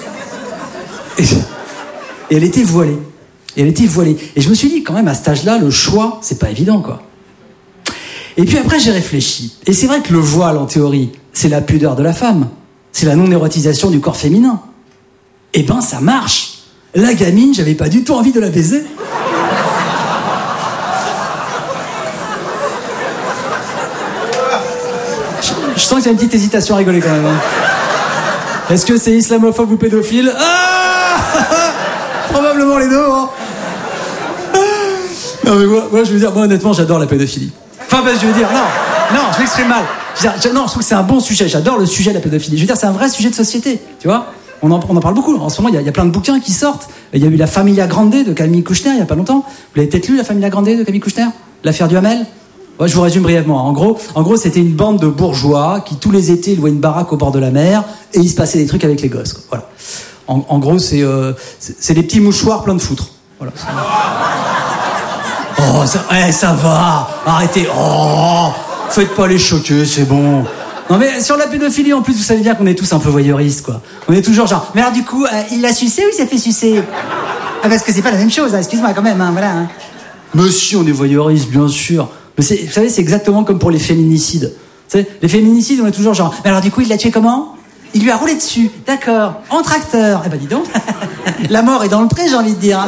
elle était voilée. Et je me suis dit, quand même, à cet âge-là, le choix, c'est pas évident, quoi. Et puis après, j'ai réfléchi. Et c'est vrai que le voile, en théorie, c'est la pudeur de la femme. C'est la non-érotisation du corps féminin. Eh ben, ça marche. La gamine, j'avais pas du tout envie de la baiser. Je sens qu'il y a une petite hésitation à rigoler quand même. Hein. Est-ce que c'est islamophobe ou pédophile? Probablement les deux. Hein. Non mais moi je veux dire, moi honnêtement j'adore la pédophilie. Enfin je veux dire, non, je m'exprime mal. Je trouve que c'est un bon sujet, j'adore le sujet de la pédophilie. Je veux dire, c'est un vrai sujet de société, tu vois. On en parle beaucoup. En ce moment, il y a plein de bouquins qui sortent. Il y a eu La Familia Grande de Camille Kouchner il y a pas longtemps. Vous l'avez peut-être lu, La Familia Grande de Camille Kouchner? L'affaire du Hamel? Ouais, je vous résume brièvement. En gros, c'était une bande de bourgeois qui tous les étés louaient une baraque au bord de la mer et il se passait des trucs avec les gosses. Quoi. Voilà. En gros, c'est des petits mouchoirs pleins de foutre. Voilà. Oh, ça va. Arrêtez. Oh, faites pas les choquer, c'est bon. Non mais sur la pédophilie, en plus, vous savez bien qu'on est tous un peu voyeuristes, quoi. On est toujours genre, mais alors du coup, il l'a sucé ou il s'est fait sucer? Ah, parce que c'est pas la même chose. Hein, excuse-moi quand même. Hein, voilà. Hein. Mais si, on est voyeuristes, bien sûr. Mais vous savez, c'est exactement comme pour les féminicides. Vous savez, les féminicides, on est toujours genre, mais alors du coup, il l'a tué comment? Il lui a roulé dessus, d'accord, en tracteur. Eh ben dis donc, la mort est dans le pré, j'ai envie de dire.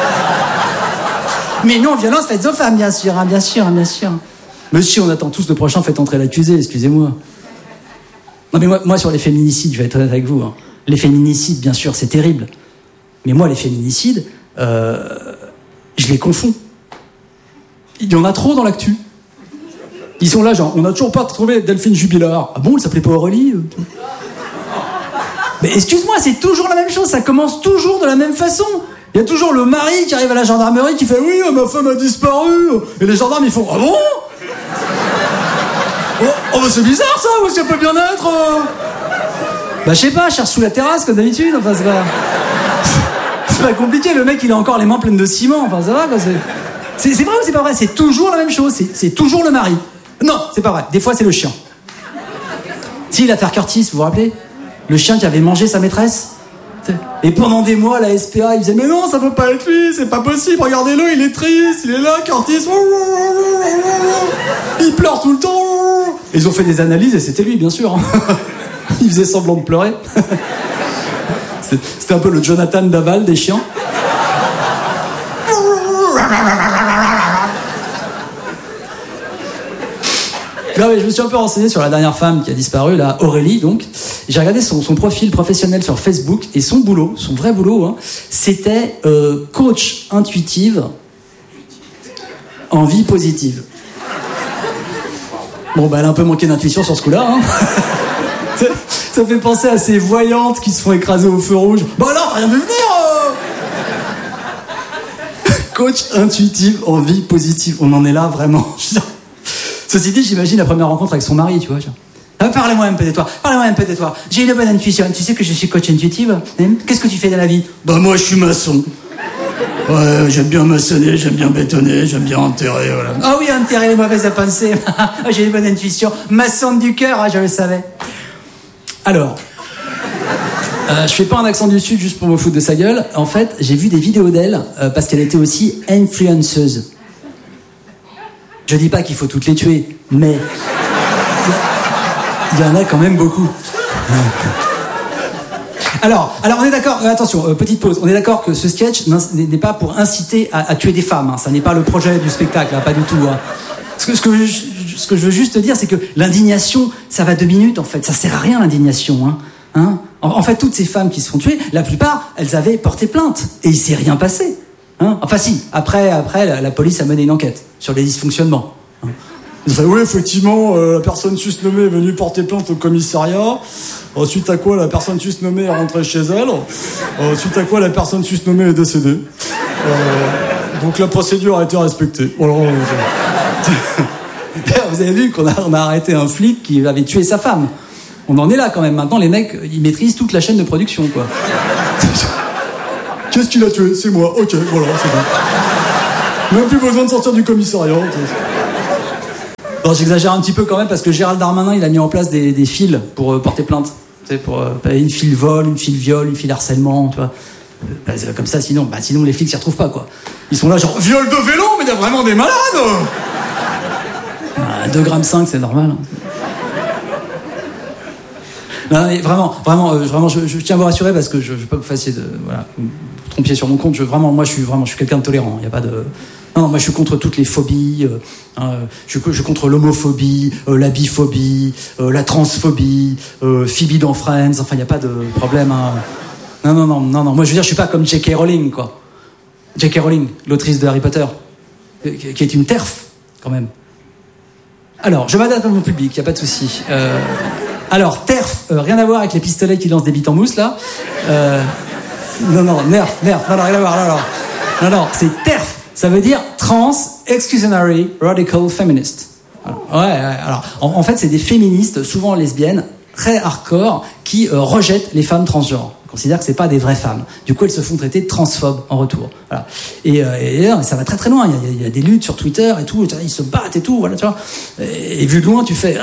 Mais non, violence faite aux femmes, bien sûr, hein, bien sûr. Mais si, on attend tous le prochain, faites entrer l'accusé, excusez-moi. Non mais moi sur les féminicides, je vais être honnête avec vous. Hein. Les féminicides, bien sûr, c'est terrible. Mais moi, les féminicides, je les confonds. Il y en a trop dans l'actu. Ils sont là, genre, on n'a toujours pas trouvé Delphine Jubilard. Ah bon, elle s'appelait pas Aurélie? Mais excuse-moi, c'est toujours la même chose, ça commence toujours de la même façon. Il y a toujours le mari qui arrive à la gendarmerie qui fait « Oui, ma femme a disparu !» Et les gendarmes, ils font « Ah bon ? Oh, bah c'est bizarre ça, où est-ce qu'elle peut bien être Bah je sais pas, cherche sous la terrasse comme d'habitude, enfin c'est pas... C'est pas compliqué, le mec il a encore les mains pleines de ciment, enfin ça va quoi, c'est vrai ou c'est pas vrai? C'est toujours la même chose, c'est toujours le mari. Non, c'est pas vrai, des fois c'est le chien. Si, l'affaire Curtis, vous vous rappelez? Le chien qui avait mangé sa maîtresse. Et pendant des mois, la SPA, il disait « Mais non, ça peut pas être lui, c'est pas possible, regardez-le, il est triste, il est là, Curtis. Il pleure tout le temps. » Ils ont fait des analyses et c'était lui, bien sûr. Hein. Il faisait semblant de pleurer. C'était un peu le Jonathan Daval des chiens. Non, mais je me suis un peu renseigné sur la dernière femme qui a disparu, là, Aurélie, donc. J'ai regardé son profil professionnel sur Facebook et son boulot, son vrai boulot, hein, c'était coach intuitive en vie positive. Bon, bah, elle a un peu manqué d'intuition sur ce coup-là, hein. Ça fait penser à ces voyantes qui se font écraser au feu rouge. Bah alors, t'as rien vu venir Coach intuitive en vie positive. On en est là, vraiment. Ceci dit, j'imagine la première rencontre avec son mari, tu vois. Genre. Ah, parlez-moi un peu de toi. J'ai une bonne intuition. Tu sais que je suis coach intuitive. Qu'est-ce que tu fais dans la vie? Bah moi, je suis maçon. Ouais, j'aime bien maçonner, j'aime bien bétonner, j'aime bien enterrer, voilà. Ah oui, enterrer les mauvaises pensées. J'ai une bonne intuition. Maçon du cœur, je le savais. Alors, je fais pas un accent du Sud juste pour me foutre de sa gueule. En fait, j'ai vu des vidéos d'elle parce qu'elle était aussi influenceuse. Je dis pas qu'il faut toutes les tuer, mais il y en a quand même beaucoup. Alors on est d'accord, attention, petite pause, on est d'accord que ce sketch n'est pas pour inciter à tuer des femmes, hein, ça n'est pas le projet du spectacle, hein, pas du tout. Hein. Ce que je veux juste te dire, c'est que l'indignation, ça va 2 minutes en fait, ça sert à rien l'indignation. Hein. En fait, toutes ces femmes qui se font tuer, la plupart, elles avaient porté plainte, et il s'est rien passé. Hein, enfin si, après la police a mené une enquête sur les dysfonctionnements. Hein. Oui, effectivement, la personne susnommée est venue porter plainte au commissariat. Suite à quoi la personne susnommée est rentrée chez elle. Suite à quoi la personne susnommée est décédée. Donc la procédure a été respectée. Voilà. Vous avez vu qu'on a arrêté un flic qui avait tué sa femme. On en est là quand même. Maintenant, les mecs, ils maîtrisent toute la chaîne de production, quoi. Qu'est-ce qu'il a tué? C'est moi. Ok, voilà, c'est bon. Même plus besoin de sortir du commissariat. Bon, j'exagère un petit peu quand même parce que Gérald Darmanin, il a mis en place des files pour porter plainte. Tu sais, pour une file vol, une file viol, une file harcèlement, tu vois. Comme ça, sinon les flics s'y retrouvent pas, quoi. Ils sont là genre viol de vélo, mais il y a vraiment des malades. 2,5 grammes, c'est normal. Non, mais vraiment, je tiens à vous rassurer parce que je veux pas que vous fassiez vous trompiez sur mon compte. Moi, je suis quelqu'un de tolérant. Il y a pas de. Non, moi, je suis contre toutes les phobies. Je suis contre l'homophobie, la biphobie, la transphobie, Phoebe dans Friends. Enfin, il y a pas de problème. Hein. Non. Moi, je veux dire, je suis pas comme J.K. Rowling, quoi. J.K. Rowling, l'autrice de Harry Potter, qui est une TERF, quand même. Alors, je m'adapte à mon public, il y a pas de souci. Alors, TERF, rien à voir avec les pistolets qui lancent des bites en mousse, là. Non, nerf, non, rien à voir, non, c'est TERF. Ça veut dire Trans Exclusionary Radical Feminist. Ouais, alors, en fait, c'est des féministes, souvent lesbiennes, très hardcore, qui rejettent les femmes transgenres. Ils considèrent que c'est pas des vraies femmes. Du coup, elles se font traiter de transphobes en retour. Voilà. Et ça va très très loin. Il y a des luttes sur Twitter et tout. Ils se battent et tout. Voilà, tu vois. Et vu de loin, tu fais.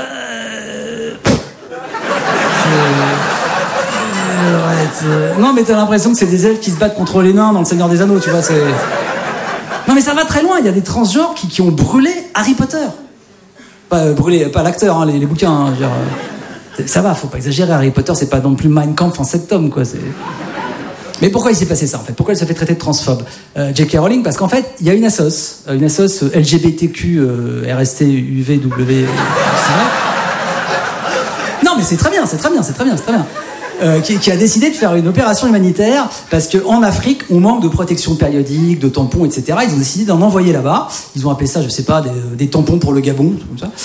Non, mais t'as l'impression que c'est des elfes qui se battent contre les nains dans Le Seigneur des Anneaux, tu vois. Non, mais ça va très loin. Il y a des transgenres qui ont brûlé Harry Potter. Pas l'acteur, hein, les bouquins. Hein, genre, ça va, faut pas exagérer. Harry Potter, c'est pas non plus Mein Kampf en 7 tomes, quoi. Mais pourquoi il s'est passé ça, en fait? Pourquoi elle se fait traiter de transphobe? J.K. Rowling, parce qu'en fait, il y a une assoce LGBTQ, RST, UVW. Non, mais c'est très bien. Qui a décidé de faire une opération humanitaire parce qu'en Afrique, on manque de protection périodique, de tampons, etc. Ils ont décidé d'en envoyer là-bas. Ils ont appelé ça, je sais pas, des tampons pour le Gabon, comme ça.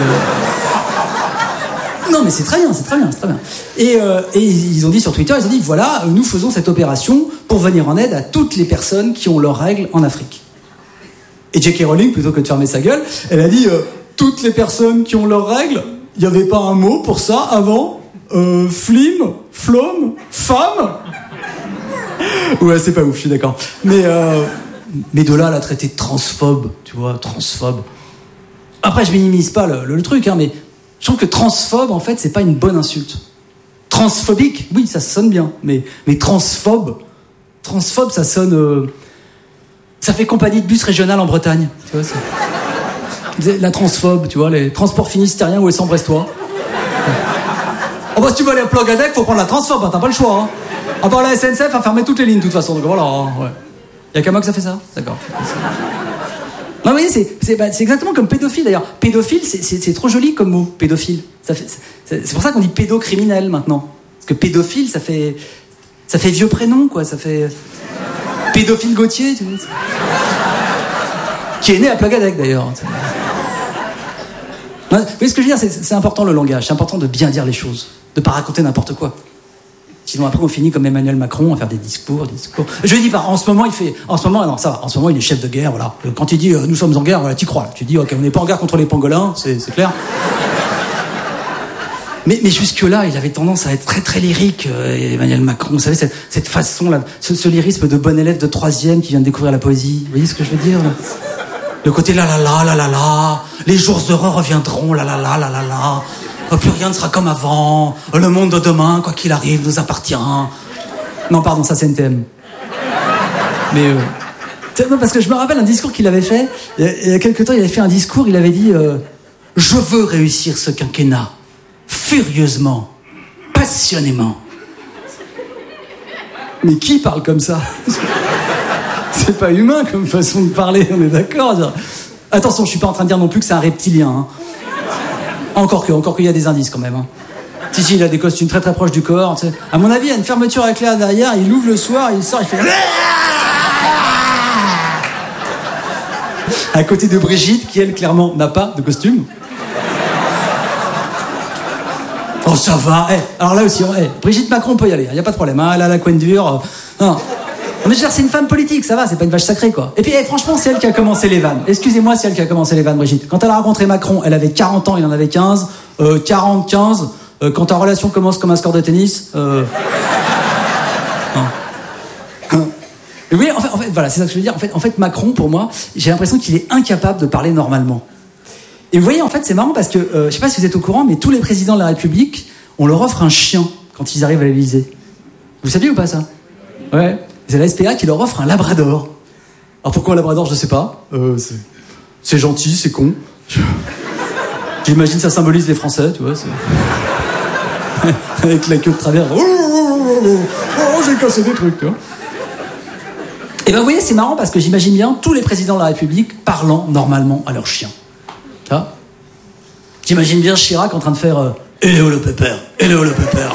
Non, mais c'est très bien. Et ils ont dit sur Twitter, voilà, nous faisons cette opération pour venir en aide à toutes les personnes qui ont leurs règles en Afrique. Et J.K. Rowling, plutôt que de fermer sa gueule, elle a dit, toutes les personnes qui ont leurs règles, il n'y avait pas un mot pour ça avant? Flim, flom, femme. Ouais, c'est pas ouf, je suis d'accord. Mais de là à la traiter de transphobe, tu vois, transphobe. Après, je minimise pas le truc, hein, mais je trouve que transphobe, en fait, c'est pas une bonne insulte. Transphobique, oui, ça sonne bien, mais transphobe, ça sonne. Ça fait compagnie de bus régional en Bretagne, tu vois. La transphobe, tu vois, les transports finistériens ou Essambrestois. Oh bah si tu veux aller à Plogadec, faut prendre la transphobe, hein, t'as pas le choix. Hein. Ah bah la SNCF a fermé toutes les lignes de toute façon, donc voilà. Hein, ouais. Y'a qu'à moi que ça fait ça? D'accord. Non, vous voyez, c'est exactement comme pédophile d'ailleurs. Pédophile, c'est trop joli comme mot, pédophile. C'est pour ça qu'on dit pédocriminel maintenant. Parce que pédophile, ça fait vieux prénom, quoi. Ça fait. Pédophile Gauthier, tu vois. Qui est né à Plogadec d'ailleurs. Vous voyez ce que je veux dire, c'est important le langage, c'est important de bien dire les choses, de pas raconter n'importe quoi. Sinon après on finit comme Emmanuel Macron à faire des discours. Je dis pas, en ce moment il est chef de guerre, voilà. Quand il dit nous sommes en guerre, voilà, t'y crois. Là. Tu dis ok, on n'est pas en guerre contre les pangolins, c'est clair. Mais jusque-là, il avait tendance à être très très lyrique, Emmanuel Macron. Vous savez, cette façon-là, ce lyrisme de bon élève de 3e qui vient de découvrir la poésie. Vous voyez ce que je veux dire là? Le côté la, les jours heureux reviendront, la. Plus rien ne sera comme avant. Le monde de demain, quoi qu'il arrive, nous appartient. Non, pardon, ça c'est NTM. Mais non, parce que je me rappelle un discours qu'il avait fait. Il y a quelque temps, il avait fait un discours. Il avait dit je veux réussir ce quinquennat furieusement, passionnément. Mais qui parle comme ça? C'est pas humain comme façon de parler, on est d'accord. Attention, je suis pas en train de dire non plus que c'est un reptilien. Hein. Encore qu'il y a des indices quand même. Hein. Si, il a des costumes très très proches du corps. Tu sais. À mon avis, il y a une fermeture à éclair derrière, il ouvre le soir, il sort, il fait... À côté de Brigitte, qui elle, clairement, n'a pas de costume. Oh, ça va. Alors là aussi, Brigitte Macron peut y aller, il n'y a pas de problème. Hein. Elle a la couenne dure. Non. Mais je veux dire, c'est une femme politique, ça va, c'est pas une vache sacrée, quoi. Et puis, franchement, c'est elle qui a commencé les vannes. Excusez-moi, c'est elle qui a commencé les vannes, Brigitte. Quand elle a rencontré Macron, elle avait 40 ans, il en avait 15. 40, 15. Quand ta relation commence comme un score de tennis, Oui, en fait, voilà, c'est ça que je veux dire. En fait, Macron, pour moi, j'ai l'impression qu'il est incapable de parler normalement. Et vous voyez, en fait, c'est marrant parce que, je sais pas si vous êtes au courant, mais tous les présidents de la République, on leur offre un chien quand ils arrivent à l'Élysée. Vous saviez ou pas ça? Ouais. C'est la SPA qui leur offre un labrador. Alors pourquoi un labrador, je sais pas. C'est gentil, c'est con. J'imagine ça symbolise les Français, tu vois. Avec la queue de travers. Oh, j'ai cassé des trucs, tu vois. Et ben vous voyez, c'est marrant parce que j'imagine bien tous les présidents de la République parlant normalement à leur chien. Tu vois? J'imagine bien Chirac en train de faire Hello le pépère, hello le pépère.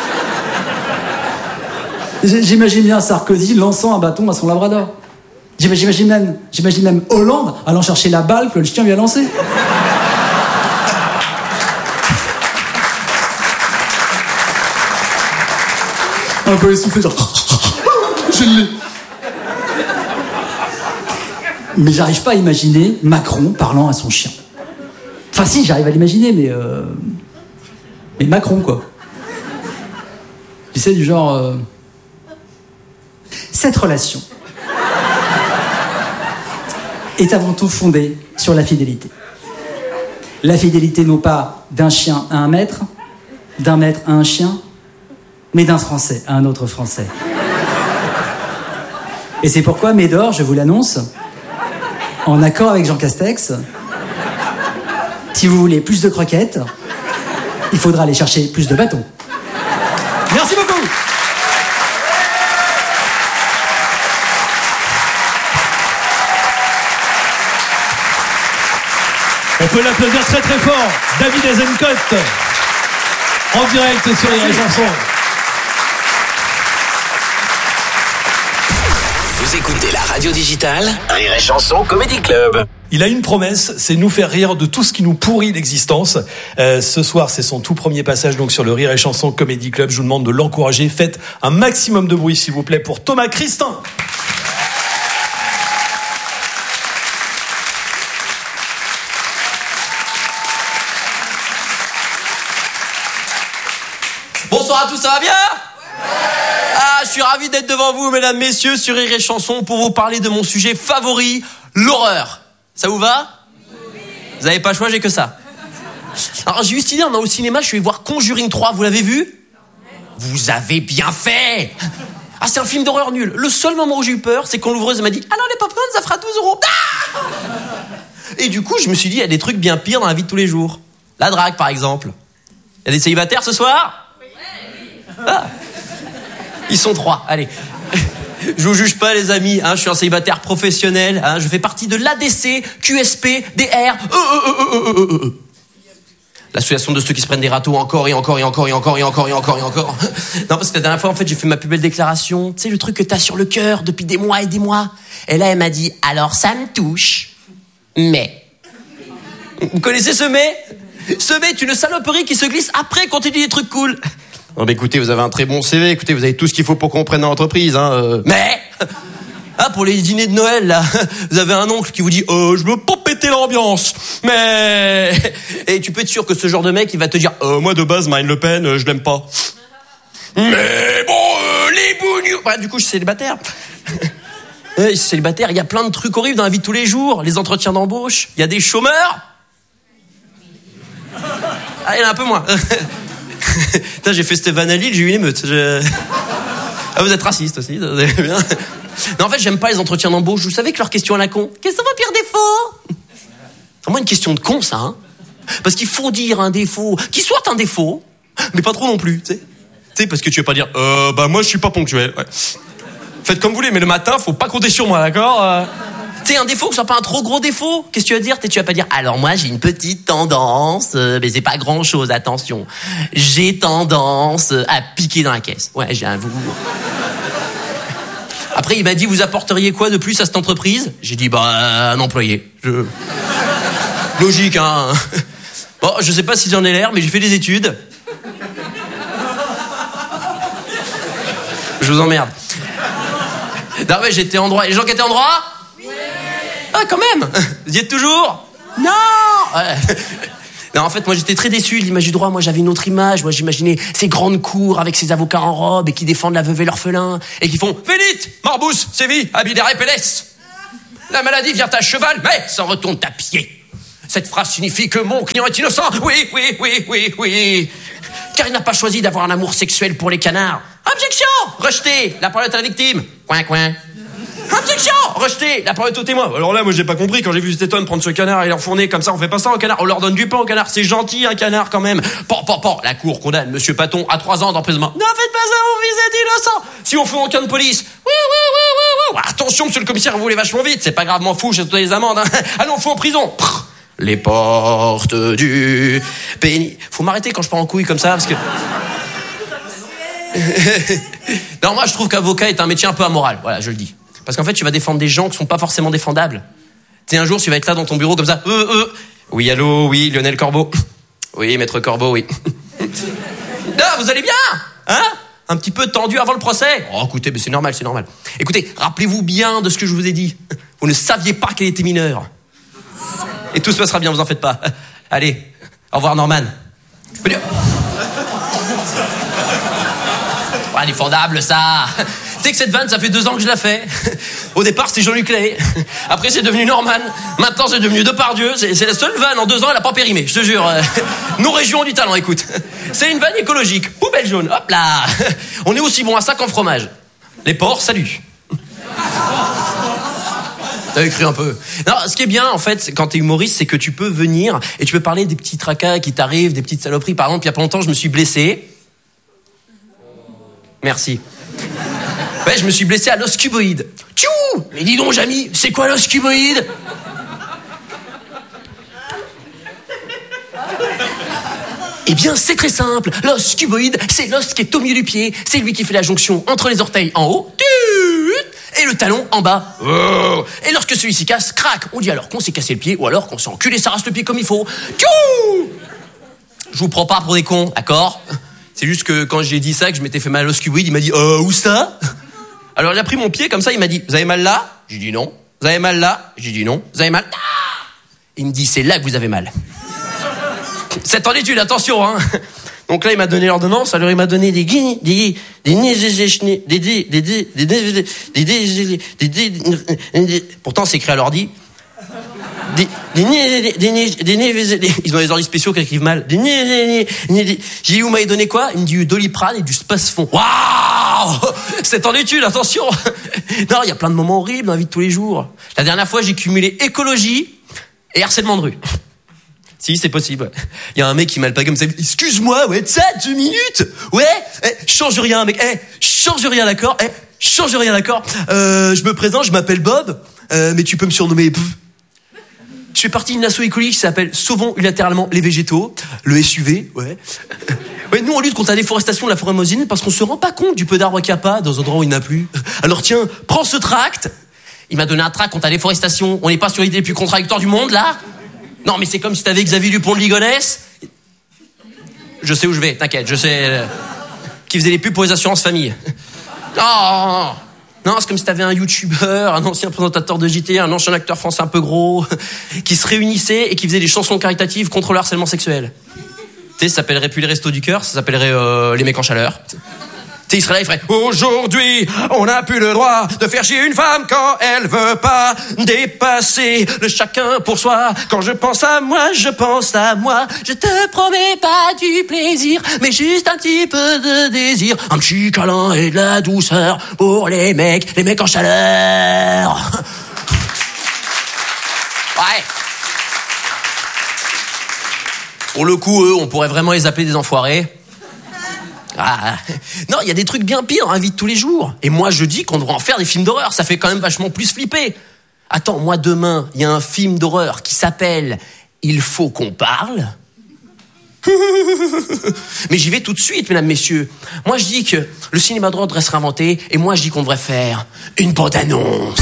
J'imagine bien Sarkozy lançant un bâton à son labrador. J'imagine même Hollande allant chercher la balle que le chien lui a lancée. Un peu essoufflé, genre... Je l'ai. Mais j'arrive pas à imaginer Macron parlant à son chien. Enfin si, j'arrive à l'imaginer, mais Macron, quoi. Tu sais, du genre... Cette relation est avant tout fondée sur la fidélité. La fidélité non pas d'un chien à un maître, d'un maître à un chien, mais d'un Français à un autre Français. Et c'est pourquoi Médor, je vous l'annonce, en accord avec Jean Castex, si vous voulez plus de croquettes, il faudra aller chercher plus de bâtons. Merci beaucoup. On peut l'applaudir très très fort. David Azencote, en direct sur Rire et Chanson. Vous écoutez la radio digitale Rire et Chanson Comedy Club. Il a une promesse, c'est nous faire rire de tout ce qui nous pourrit l'existence. Ce soir, c'est son tout premier passage donc sur le Rire et Chanson Comedy Club. Je vous demande de l'encourager. Faites un maximum de bruit, s'il vous plaît, pour Thomas Christin. Bonsoir à tous, ça va bien? Ah, je suis ravi d'être devant vous, mesdames, messieurs, sur Rire et Chanson pour vous parler de mon sujet favori, l'horreur. Ça vous va? Vous avez pas le choix, j'ai que ça. Alors, j'ai eu cette idée, on a au cinéma, je suis allé voir Conjuring 3, vous l'avez vu? Vous avez bien fait! Ah, c'est un film d'horreur nul. Le seul moment où j'ai eu peur, c'est quand l'ouvreuse m'a dit « Alors les popcorns, ça fera 12 €. Ah !» Et du coup, je me suis dit, il y a des trucs bien pires dans la vie de tous les jours. La drague, par exemple. Il y a des célibataires ce soir? Ah. Ils sont 3, allez. Je vous juge pas, les amis, hein, je suis un célibataire professionnel, hein, je fais partie de l'ADC, QSP, DR, l'association de ceux qui se prennent des râteaux encore et encore et encore et encore et encore et encore et encore. Non, parce que la dernière fois, en fait, j'ai fait ma plus belle déclaration. Tu sais, le truc que t'as sur le cœur depuis des mois et des mois. Et là, elle m'a dit, alors ça me touche, mais... Vous connaissez ce mais? Ce mais est une saloperie qui se glisse après quand tu dis des trucs cool. Non, mais écoutez, vous avez un très bon CV, écoutez, vous avez tout ce qu'il faut pour qu'on prenne dans l'entreprise, hein. Mais... Ah, pour les dîners de Noël, là, vous avez un oncle qui vous dit « je veux pas péter l'ambiance, mais... » Et tu peux être sûr que ce genre de mec, il va te dire « moi, de base, Marine Le Pen, je l'aime pas. » Mais bon, les bougnous... Bah, du coup, je suis célibataire. Je suis célibataire, il y a plein de trucs horribles dans la vie de tous les jours. Les entretiens d'embauche, il y a des chômeurs. Ah, il y en a un peu moins. Putain, j'ai fait Stéphane à Lille, j'ai eu une émeute. Ah, vous êtes raciste aussi, vous avez bien... Non, en fait, j'aime pas les entretiens d'embauche. Vous savez que leur question à la con, quels sont vos pires défauts? C'est vraiment une question de con, ça, hein. Parce qu'il faut dire un défaut qui soit un défaut, mais pas trop non plus, tu sais. Tu sais, parce que tu vas pas dire, moi, je suis pas ponctuel. Ouais. Faites comme vous voulez, mais le matin, faut pas compter sur moi, d'accord? Tu sais, un défaut, que ce soit pas un trop gros défaut. Qu'est-ce que tu vas dire? Tu vas pas dire, alors moi, j'ai une petite tendance, mais c'est pas grand chose, attention. J'ai tendance à piquer dans la caisse. Ouais, j'avoue. Après, il m'a dit, vous apporteriez quoi de plus à cette entreprise? J'ai dit, un employé. Logique, hein. Bon, je sais pas si j'en ai l'air, mais j'ai fait des études. Je vous emmerde. Non mais j'étais en droit. Et les gens qui étaient en droit? Oui. Ah quand même. Vous y êtes toujours? Non. Ouais. Non, en fait, moi, j'étais très déçu de l'image du droit. Moi, j'avais une autre image. Moi, j'imaginais ces grandes cours avec ces avocats en robe et qui défendent la veuve et l'orphelin et qui font « Vélite, Morbous, Séville, Abidère et Pélès. La maladie vient à cheval, mais s'en retourne à pied. Cette phrase signifie que mon client est innocent. Oui, oui, oui, oui, oui. Car il n'a pas choisi d'avoir un amour sexuel pour les canards. Objection! Rejeté. La parole est à la victime. Coin, coin. Objection! Rejeté. La parole est au témoin. Alors là, moi, j'ai pas compris quand j'ai vu cet homme prendre ce canard et l'enfourner comme ça. On fait pas ça au canard. On leur donne du pain au canard. C'est gentil, un canard, quand même. Pan. La cour condamne Monsieur Paton à 3 ans d'emprisonnement. Ne faites pas ça, vous êtes innocent. Si on fout en cas de police. Oui. Attention, monsieur le commissaire, vous voulez vachement vite. C'est pas gravement fou, j'ai donné les amendes, hein. Allez, on fout en prison. Les portes du péni. Faut m'arrêter quand je pars en couille comme ça, parce que... Non, moi, je trouve qu'avocat est un métier un peu amoral. Voilà, je le dis. Parce qu'en fait, tu vas défendre des gens qui sont pas forcément défendables. Tu sais, un jour, tu vas être là dans ton bureau comme ça. Oui, allô, oui, Lionel Corbeau. Oui, maître Corbeau, oui. Ah, vous allez bien? Hein? Un petit peu tendu avant le procès? Oh, écoutez, mais c'est normal. Écoutez, rappelez-vous bien de ce que je vous ai dit. Vous ne saviez pas qu'elle était mineure. Et tout se passera bien, vous en faites pas. Allez, au revoir Norman. Indéfendable ça. Tu sais que cette vanne, ça fait 2 ans que je la fais. Au départ, c'était Jean-Luc Lahaye. Après, c'est devenu Norman. Maintenant, c'est devenu Depardieu. C'est la seule vanne en 2 ans, elle a pas périmé. Je te jure. Nos régions ont du talent, écoute. C'est une vanne écologique. Poubelle jaune. Hop là. On est aussi bon à ça qu'en fromage. Les porcs, salut. T'as écrit un peu. Non, ce qui est bien, en fait, quand t'es humoriste, c'est que tu peux venir et tu peux parler des petits tracas qui t'arrivent, des petites saloperies. Par exemple, il y a pas longtemps, je me suis blessé. Merci. Ouais, je me suis blessé à l'os cuboïde. Tchou! Mais dis donc, Jamy, c'est quoi l'os cuboïde? Eh bien, c'est très simple. L'os cuboïde, c'est l'os qui est au milieu du pied. C'est lui qui fait la jonction entre les orteils en haut et le talon en bas. Et lorsque celui-ci casse, crac, on dit alors qu'on s'est cassé le pied ou alors qu'on s'est enculé sa race le pied comme il faut. Tchou! Je vous prends pas pour des cons, d'accord? C'est juste que quand j'ai dit ça, que je m'étais fait mal à l'os cuboïde, il m'a dit où ça? Alors il a pris mon pied comme ça, il m'a dit vous avez mal là? J'ai dit non. Vous avez mal là? J'ai dit non. Vous avez mal? Il me dit c'est là que vous avez mal. C'est en étude, attention, hein. Donc là, il m'a donné l'ordonnance, alors il m'a donné pourtant c'est écrit à l'ordi. Ils ont des ordis spéciaux qui écrivent mal. J'ai dit, vous m'avez donné quoi? Il me dit du Doliprane et du Spasfon. Waouh! C'est en étude, attention. Non, il y a plein de moments horribles dans la vie de tous les jours. La dernière fois, j'ai cumulé écologie et harcèlement de rue. Si, c'est possible. Il y a un mec qui m'a le pas comme ça. Excuse-moi, ouais, ça, 2 minutes. Ouais, change rien, mec. Change rien, d'accord. Change rien, d'accord. Je me présente, je m'appelle Bob, mais tu peux me surnommer. Je fais partie d'une asso écologique qui s'appelle Sauvons unilatéralement les végétaux, le SUV, ouais. Ouais, nous on lutte contre la déforestation de la forêt amazonienne parce qu'on se rend pas compte du peu d'arbres qu'il n'y a pas dans un endroit où il n'y en a plus. Alors tiens, prends ce tract. Il m'a donné un tract contre la déforestation. On n'est pas sur l'idée les plus contradictoires du monde, là? Non, mais c'est comme si t'avais Xavier Dupont de Ligonnès. Je sais où je vais, t'inquiète, je sais. Qui faisait les pubs pour les assurances famille. Non, c'est comme si t'avais un youtubeur, un ancien présentateur de JT, un ancien acteur français un peu gros, qui se réunissaient et qui faisaient des chansons caritatives contre le harcèlement sexuel. Tu sais, ça s'appellerait plus les Restos du Cœur, ça s'appellerait les mecs en chaleur. Tu sais, il serait là, il ferait « Aujourd'hui, on n'a plus le droit de faire chier une femme quand elle veut pas dépasser le chacun pour soi. Quand je pense à moi, je pense à moi. Je te promets pas du plaisir, mais juste un petit peu de désir. Un petit câlin et de la douceur pour les mecs en chaleur. » Ouais. Pour le coup, eux, on pourrait vraiment les appeler des enfoirés. Non, il y a des trucs bien pires dans la vie de tous les jours. Et moi, je dis qu'on devrait en faire des films d'horreur. Ça fait quand même vachement plus flipper. Attends, moi, demain, il y a un film d'horreur qui s'appelle « Il faut qu'on parle ». Mais j'y vais tout de suite, mesdames, messieurs. Moi, je dis que le cinéma d'horreur devrait se réinventer. Et moi, je dis qu'on devrait faire une bande-annonce.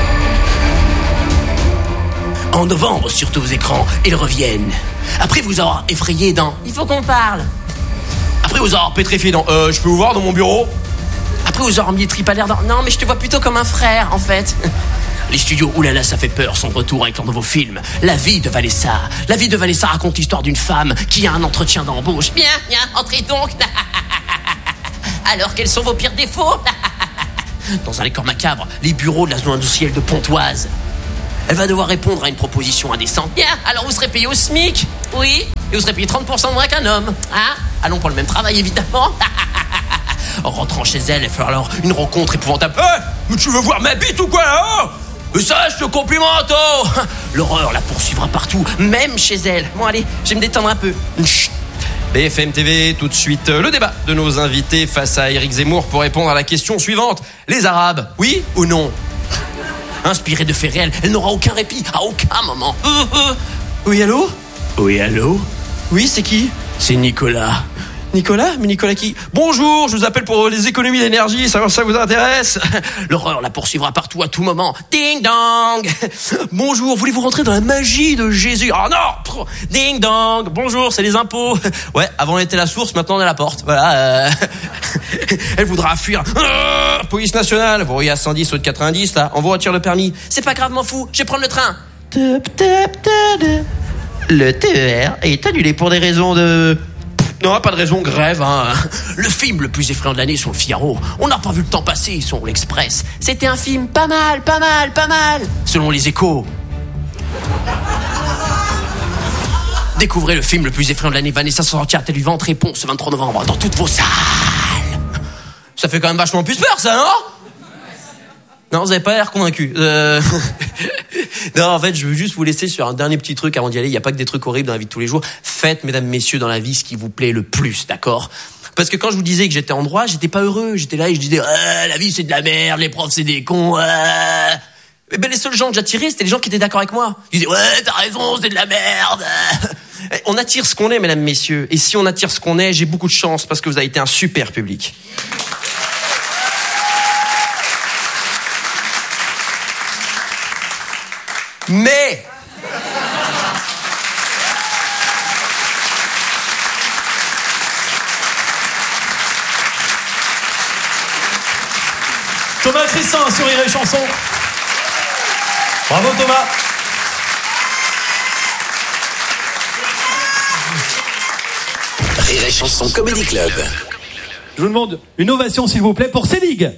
En novembre, sur tous vos écrans, ils reviennent. Après vous avoir effrayé dans « Il faut qu'on parle ». Après vous avoir pétrifié dans je peux vous voir dans mon bureau. Après, aux ormiers trip à l'air d'or. Non, mais je te vois plutôt comme un frère, en fait. Les studios Oulala, ça fait peur sont de retour avec leur nouveau film, La vie de Vanessa. La vie de Vanessa raconte l'histoire d'une femme qui a un entretien d'embauche. Bien, entrez donc. Alors, quels sont vos pires défauts? Dans un décor macabre, les bureaux de la zone industrielle de Pontoise. Elle va devoir répondre à une proposition indécente. Bien, alors vous serez payé au SMIC. Oui, et vous serez payé 30% de moins qu'un homme. Hein? Allons pour le même travail, évidemment. En rentrant chez elle, elle fait alors une rencontre épouvantable. Mais tu veux voir ma bite ou quoi, là? Mais ça, je te complimente, oh. L'horreur la poursuivra partout, même chez elle. Bon, allez, je vais me détendre un peu. Chut. BFM TV, tout de suite, le débat de nos invités face à Éric Zemmour pour répondre à la question suivante. Les Arabes, oui ou non? Inspirée de faits réels, elle n'aura aucun répit, à aucun moment. Oui, allô? Oui, allô? Oui, c'est qui? C'est Nicolas. Nicolas? Mais Nicolas qui? Bonjour, je vous appelle pour les économies d'énergie, ça vous intéresse? L'horreur la poursuivra partout à tout moment. Ding dong! Bonjour, voulez-vous rentrer dans la magie de Jésus? Oh non! Ding dong! Bonjour, c'est les impôts. Ouais, avant on était la source, maintenant on est à la porte. Voilà. Elle voudra fuir. Police nationale, vous voyez à 110 au de 90 là, on vous retire le permis. C'est pas grave, m'en fous, je vais prendre le train. Le TER est annulé pour des raisons de... Non, pas de raison, grève, hein. Le film le plus effrayant de l'année sur le Figaro. On n'a pas vu le temps passer sur l'Express. C'était un film pas mal. Selon les Échos. Découvrez le film le plus effrayant de l'année. Vanessa sortir à tête du ventre, réponse ce 23 novembre dans toutes vos salles. Ça fait quand même vachement plus peur, ça, non? Non, vous avez pas l'air convaincu. Non, en fait, je veux juste vous laisser sur un dernier petit truc avant d'y aller. Il n'y a pas que des trucs horribles dans la vie de tous les jours. Faites, mesdames, messieurs, dans la vie ce qui vous plaît le plus, d'accord? Parce que quand je vous disais que j'étais en droit, j'étais pas heureux. J'étais là et je disais, la vie c'est de la merde, les profs c'est des cons. Mais ben, les seuls gens que j'attirais, c'était les gens qui étaient d'accord avec moi. Ils disaient, ouais, t'as raison, c'est de la merde. On attire ce qu'on est, mesdames, messieurs. Et si on attire ce qu'on est, j'ai beaucoup de chance parce que vous avez été un super public. Mais Thomas Crissin sur Rire et Chanson. Bravo Thomas. Rire et Chanson Comedy Club. Je vous demande une ovation s'il vous plaît pour Célig.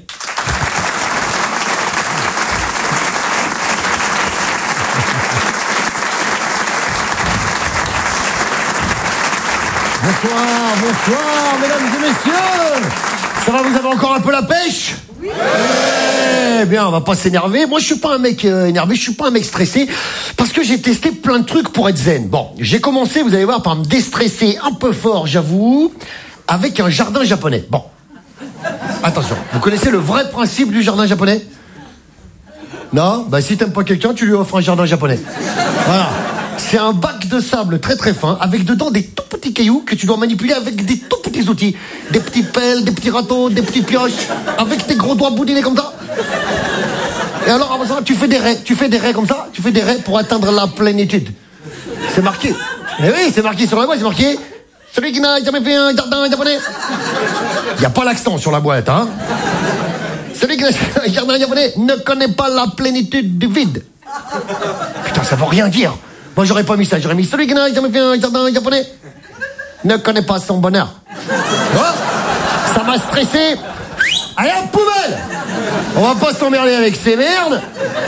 Bonsoir, mesdames et messieurs. Ça va, vous avez encore un peu la pêche? Oui. Eh bien, on va pas s'énerver. Moi, je suis pas un mec énervé, je suis pas un mec stressé, parce que j'ai testé plein de trucs pour être zen. Bon, j'ai commencé, vous allez voir, par me déstresser un peu fort, j'avoue, avec un jardin japonais. Bon, attention, vous connaissez le vrai principe du jardin japonais? Non? Bah, si t'aimes pas quelqu'un, tu lui offres un jardin japonais. Voilà. C'est un bac de sable très très fin, avec dedans des tout petits cailloux que tu dois manipuler avec des tout petits outils. Des petits pelles, des petits râteaux, des petites pioches, avec tes gros doigts boudinés comme ça. Et alors, avant ça, tu fais des raies comme ça, tu fais des raies pour atteindre la plénitude. C'est marqué. Eh oui, c'est marqué sur la boîte, c'est marqué. Celui qui n'a jamais fait un jardin japonais. Il n'y a pas l'accent sur la boîte, hein. Celui qui n'a jamais fait un jardin japonais ne connaît pas la plénitude du vide. Putain, ça veut rien dire. Moi, j'aurais pas mis ça. J'aurais mis celui qui n'a jamais fait un jardin japonais ne connaît pas son bonheur. Oh, ça m'a stressé. Allez, à la poubelle. On va pas s'emmerder avec ces merdes.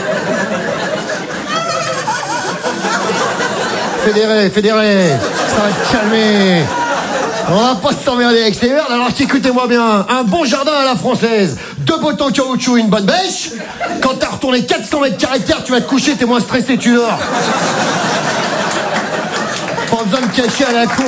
Fédéré. Ça va te calmer. On va pas s'emmerder avec ces merdes. Alors, écoutez-moi bien. Un bon jardin à la française. 2 bottes en caoutchouc, une bonne bêche. Quand t'as retourné 400 mètres carrés de terre, tu vas te coucher, t'es moins stressé, tu dors. Pas besoin de cacher à la cour.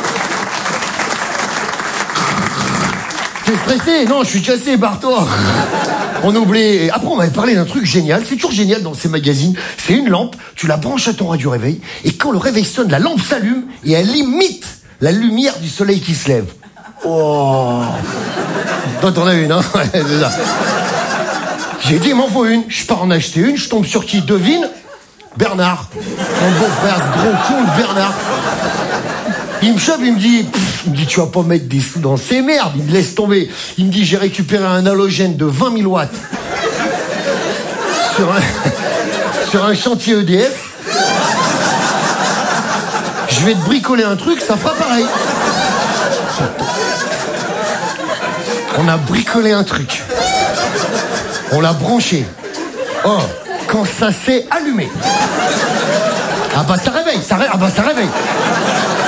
T'es stressé? Non, je suis cassé, barre-toi. On oublie. Après, on m'avait parlé d'un truc génial. C'est toujours génial dans ces magazines. C'est une lampe, tu la branches à ton radio réveil, et quand le réveil sonne, la lampe s'allume, et elle imite la lumière du soleil qui se lève. Oh. Toi, t'en as une, hein? Ouais, c'est ça. J'ai dit, il m'en faut une. Je pars en acheter une, je tombe sur qui? Devine? Bernard. Mon beau-frère, ce gros con de Bernard. Il me chope, il me dit, tu vas pas mettre des sous dans ces merdes. Il me laisse tomber. Il me dit, j'ai récupéré un halogène de 20 000 watts sur un chantier EDF. Je vais te bricoler un truc, ça fera pareil. On a bricolé un truc. On l'a branché. Oh, quand ça s'est allumé. Ah bah ça réveille, ça réveille.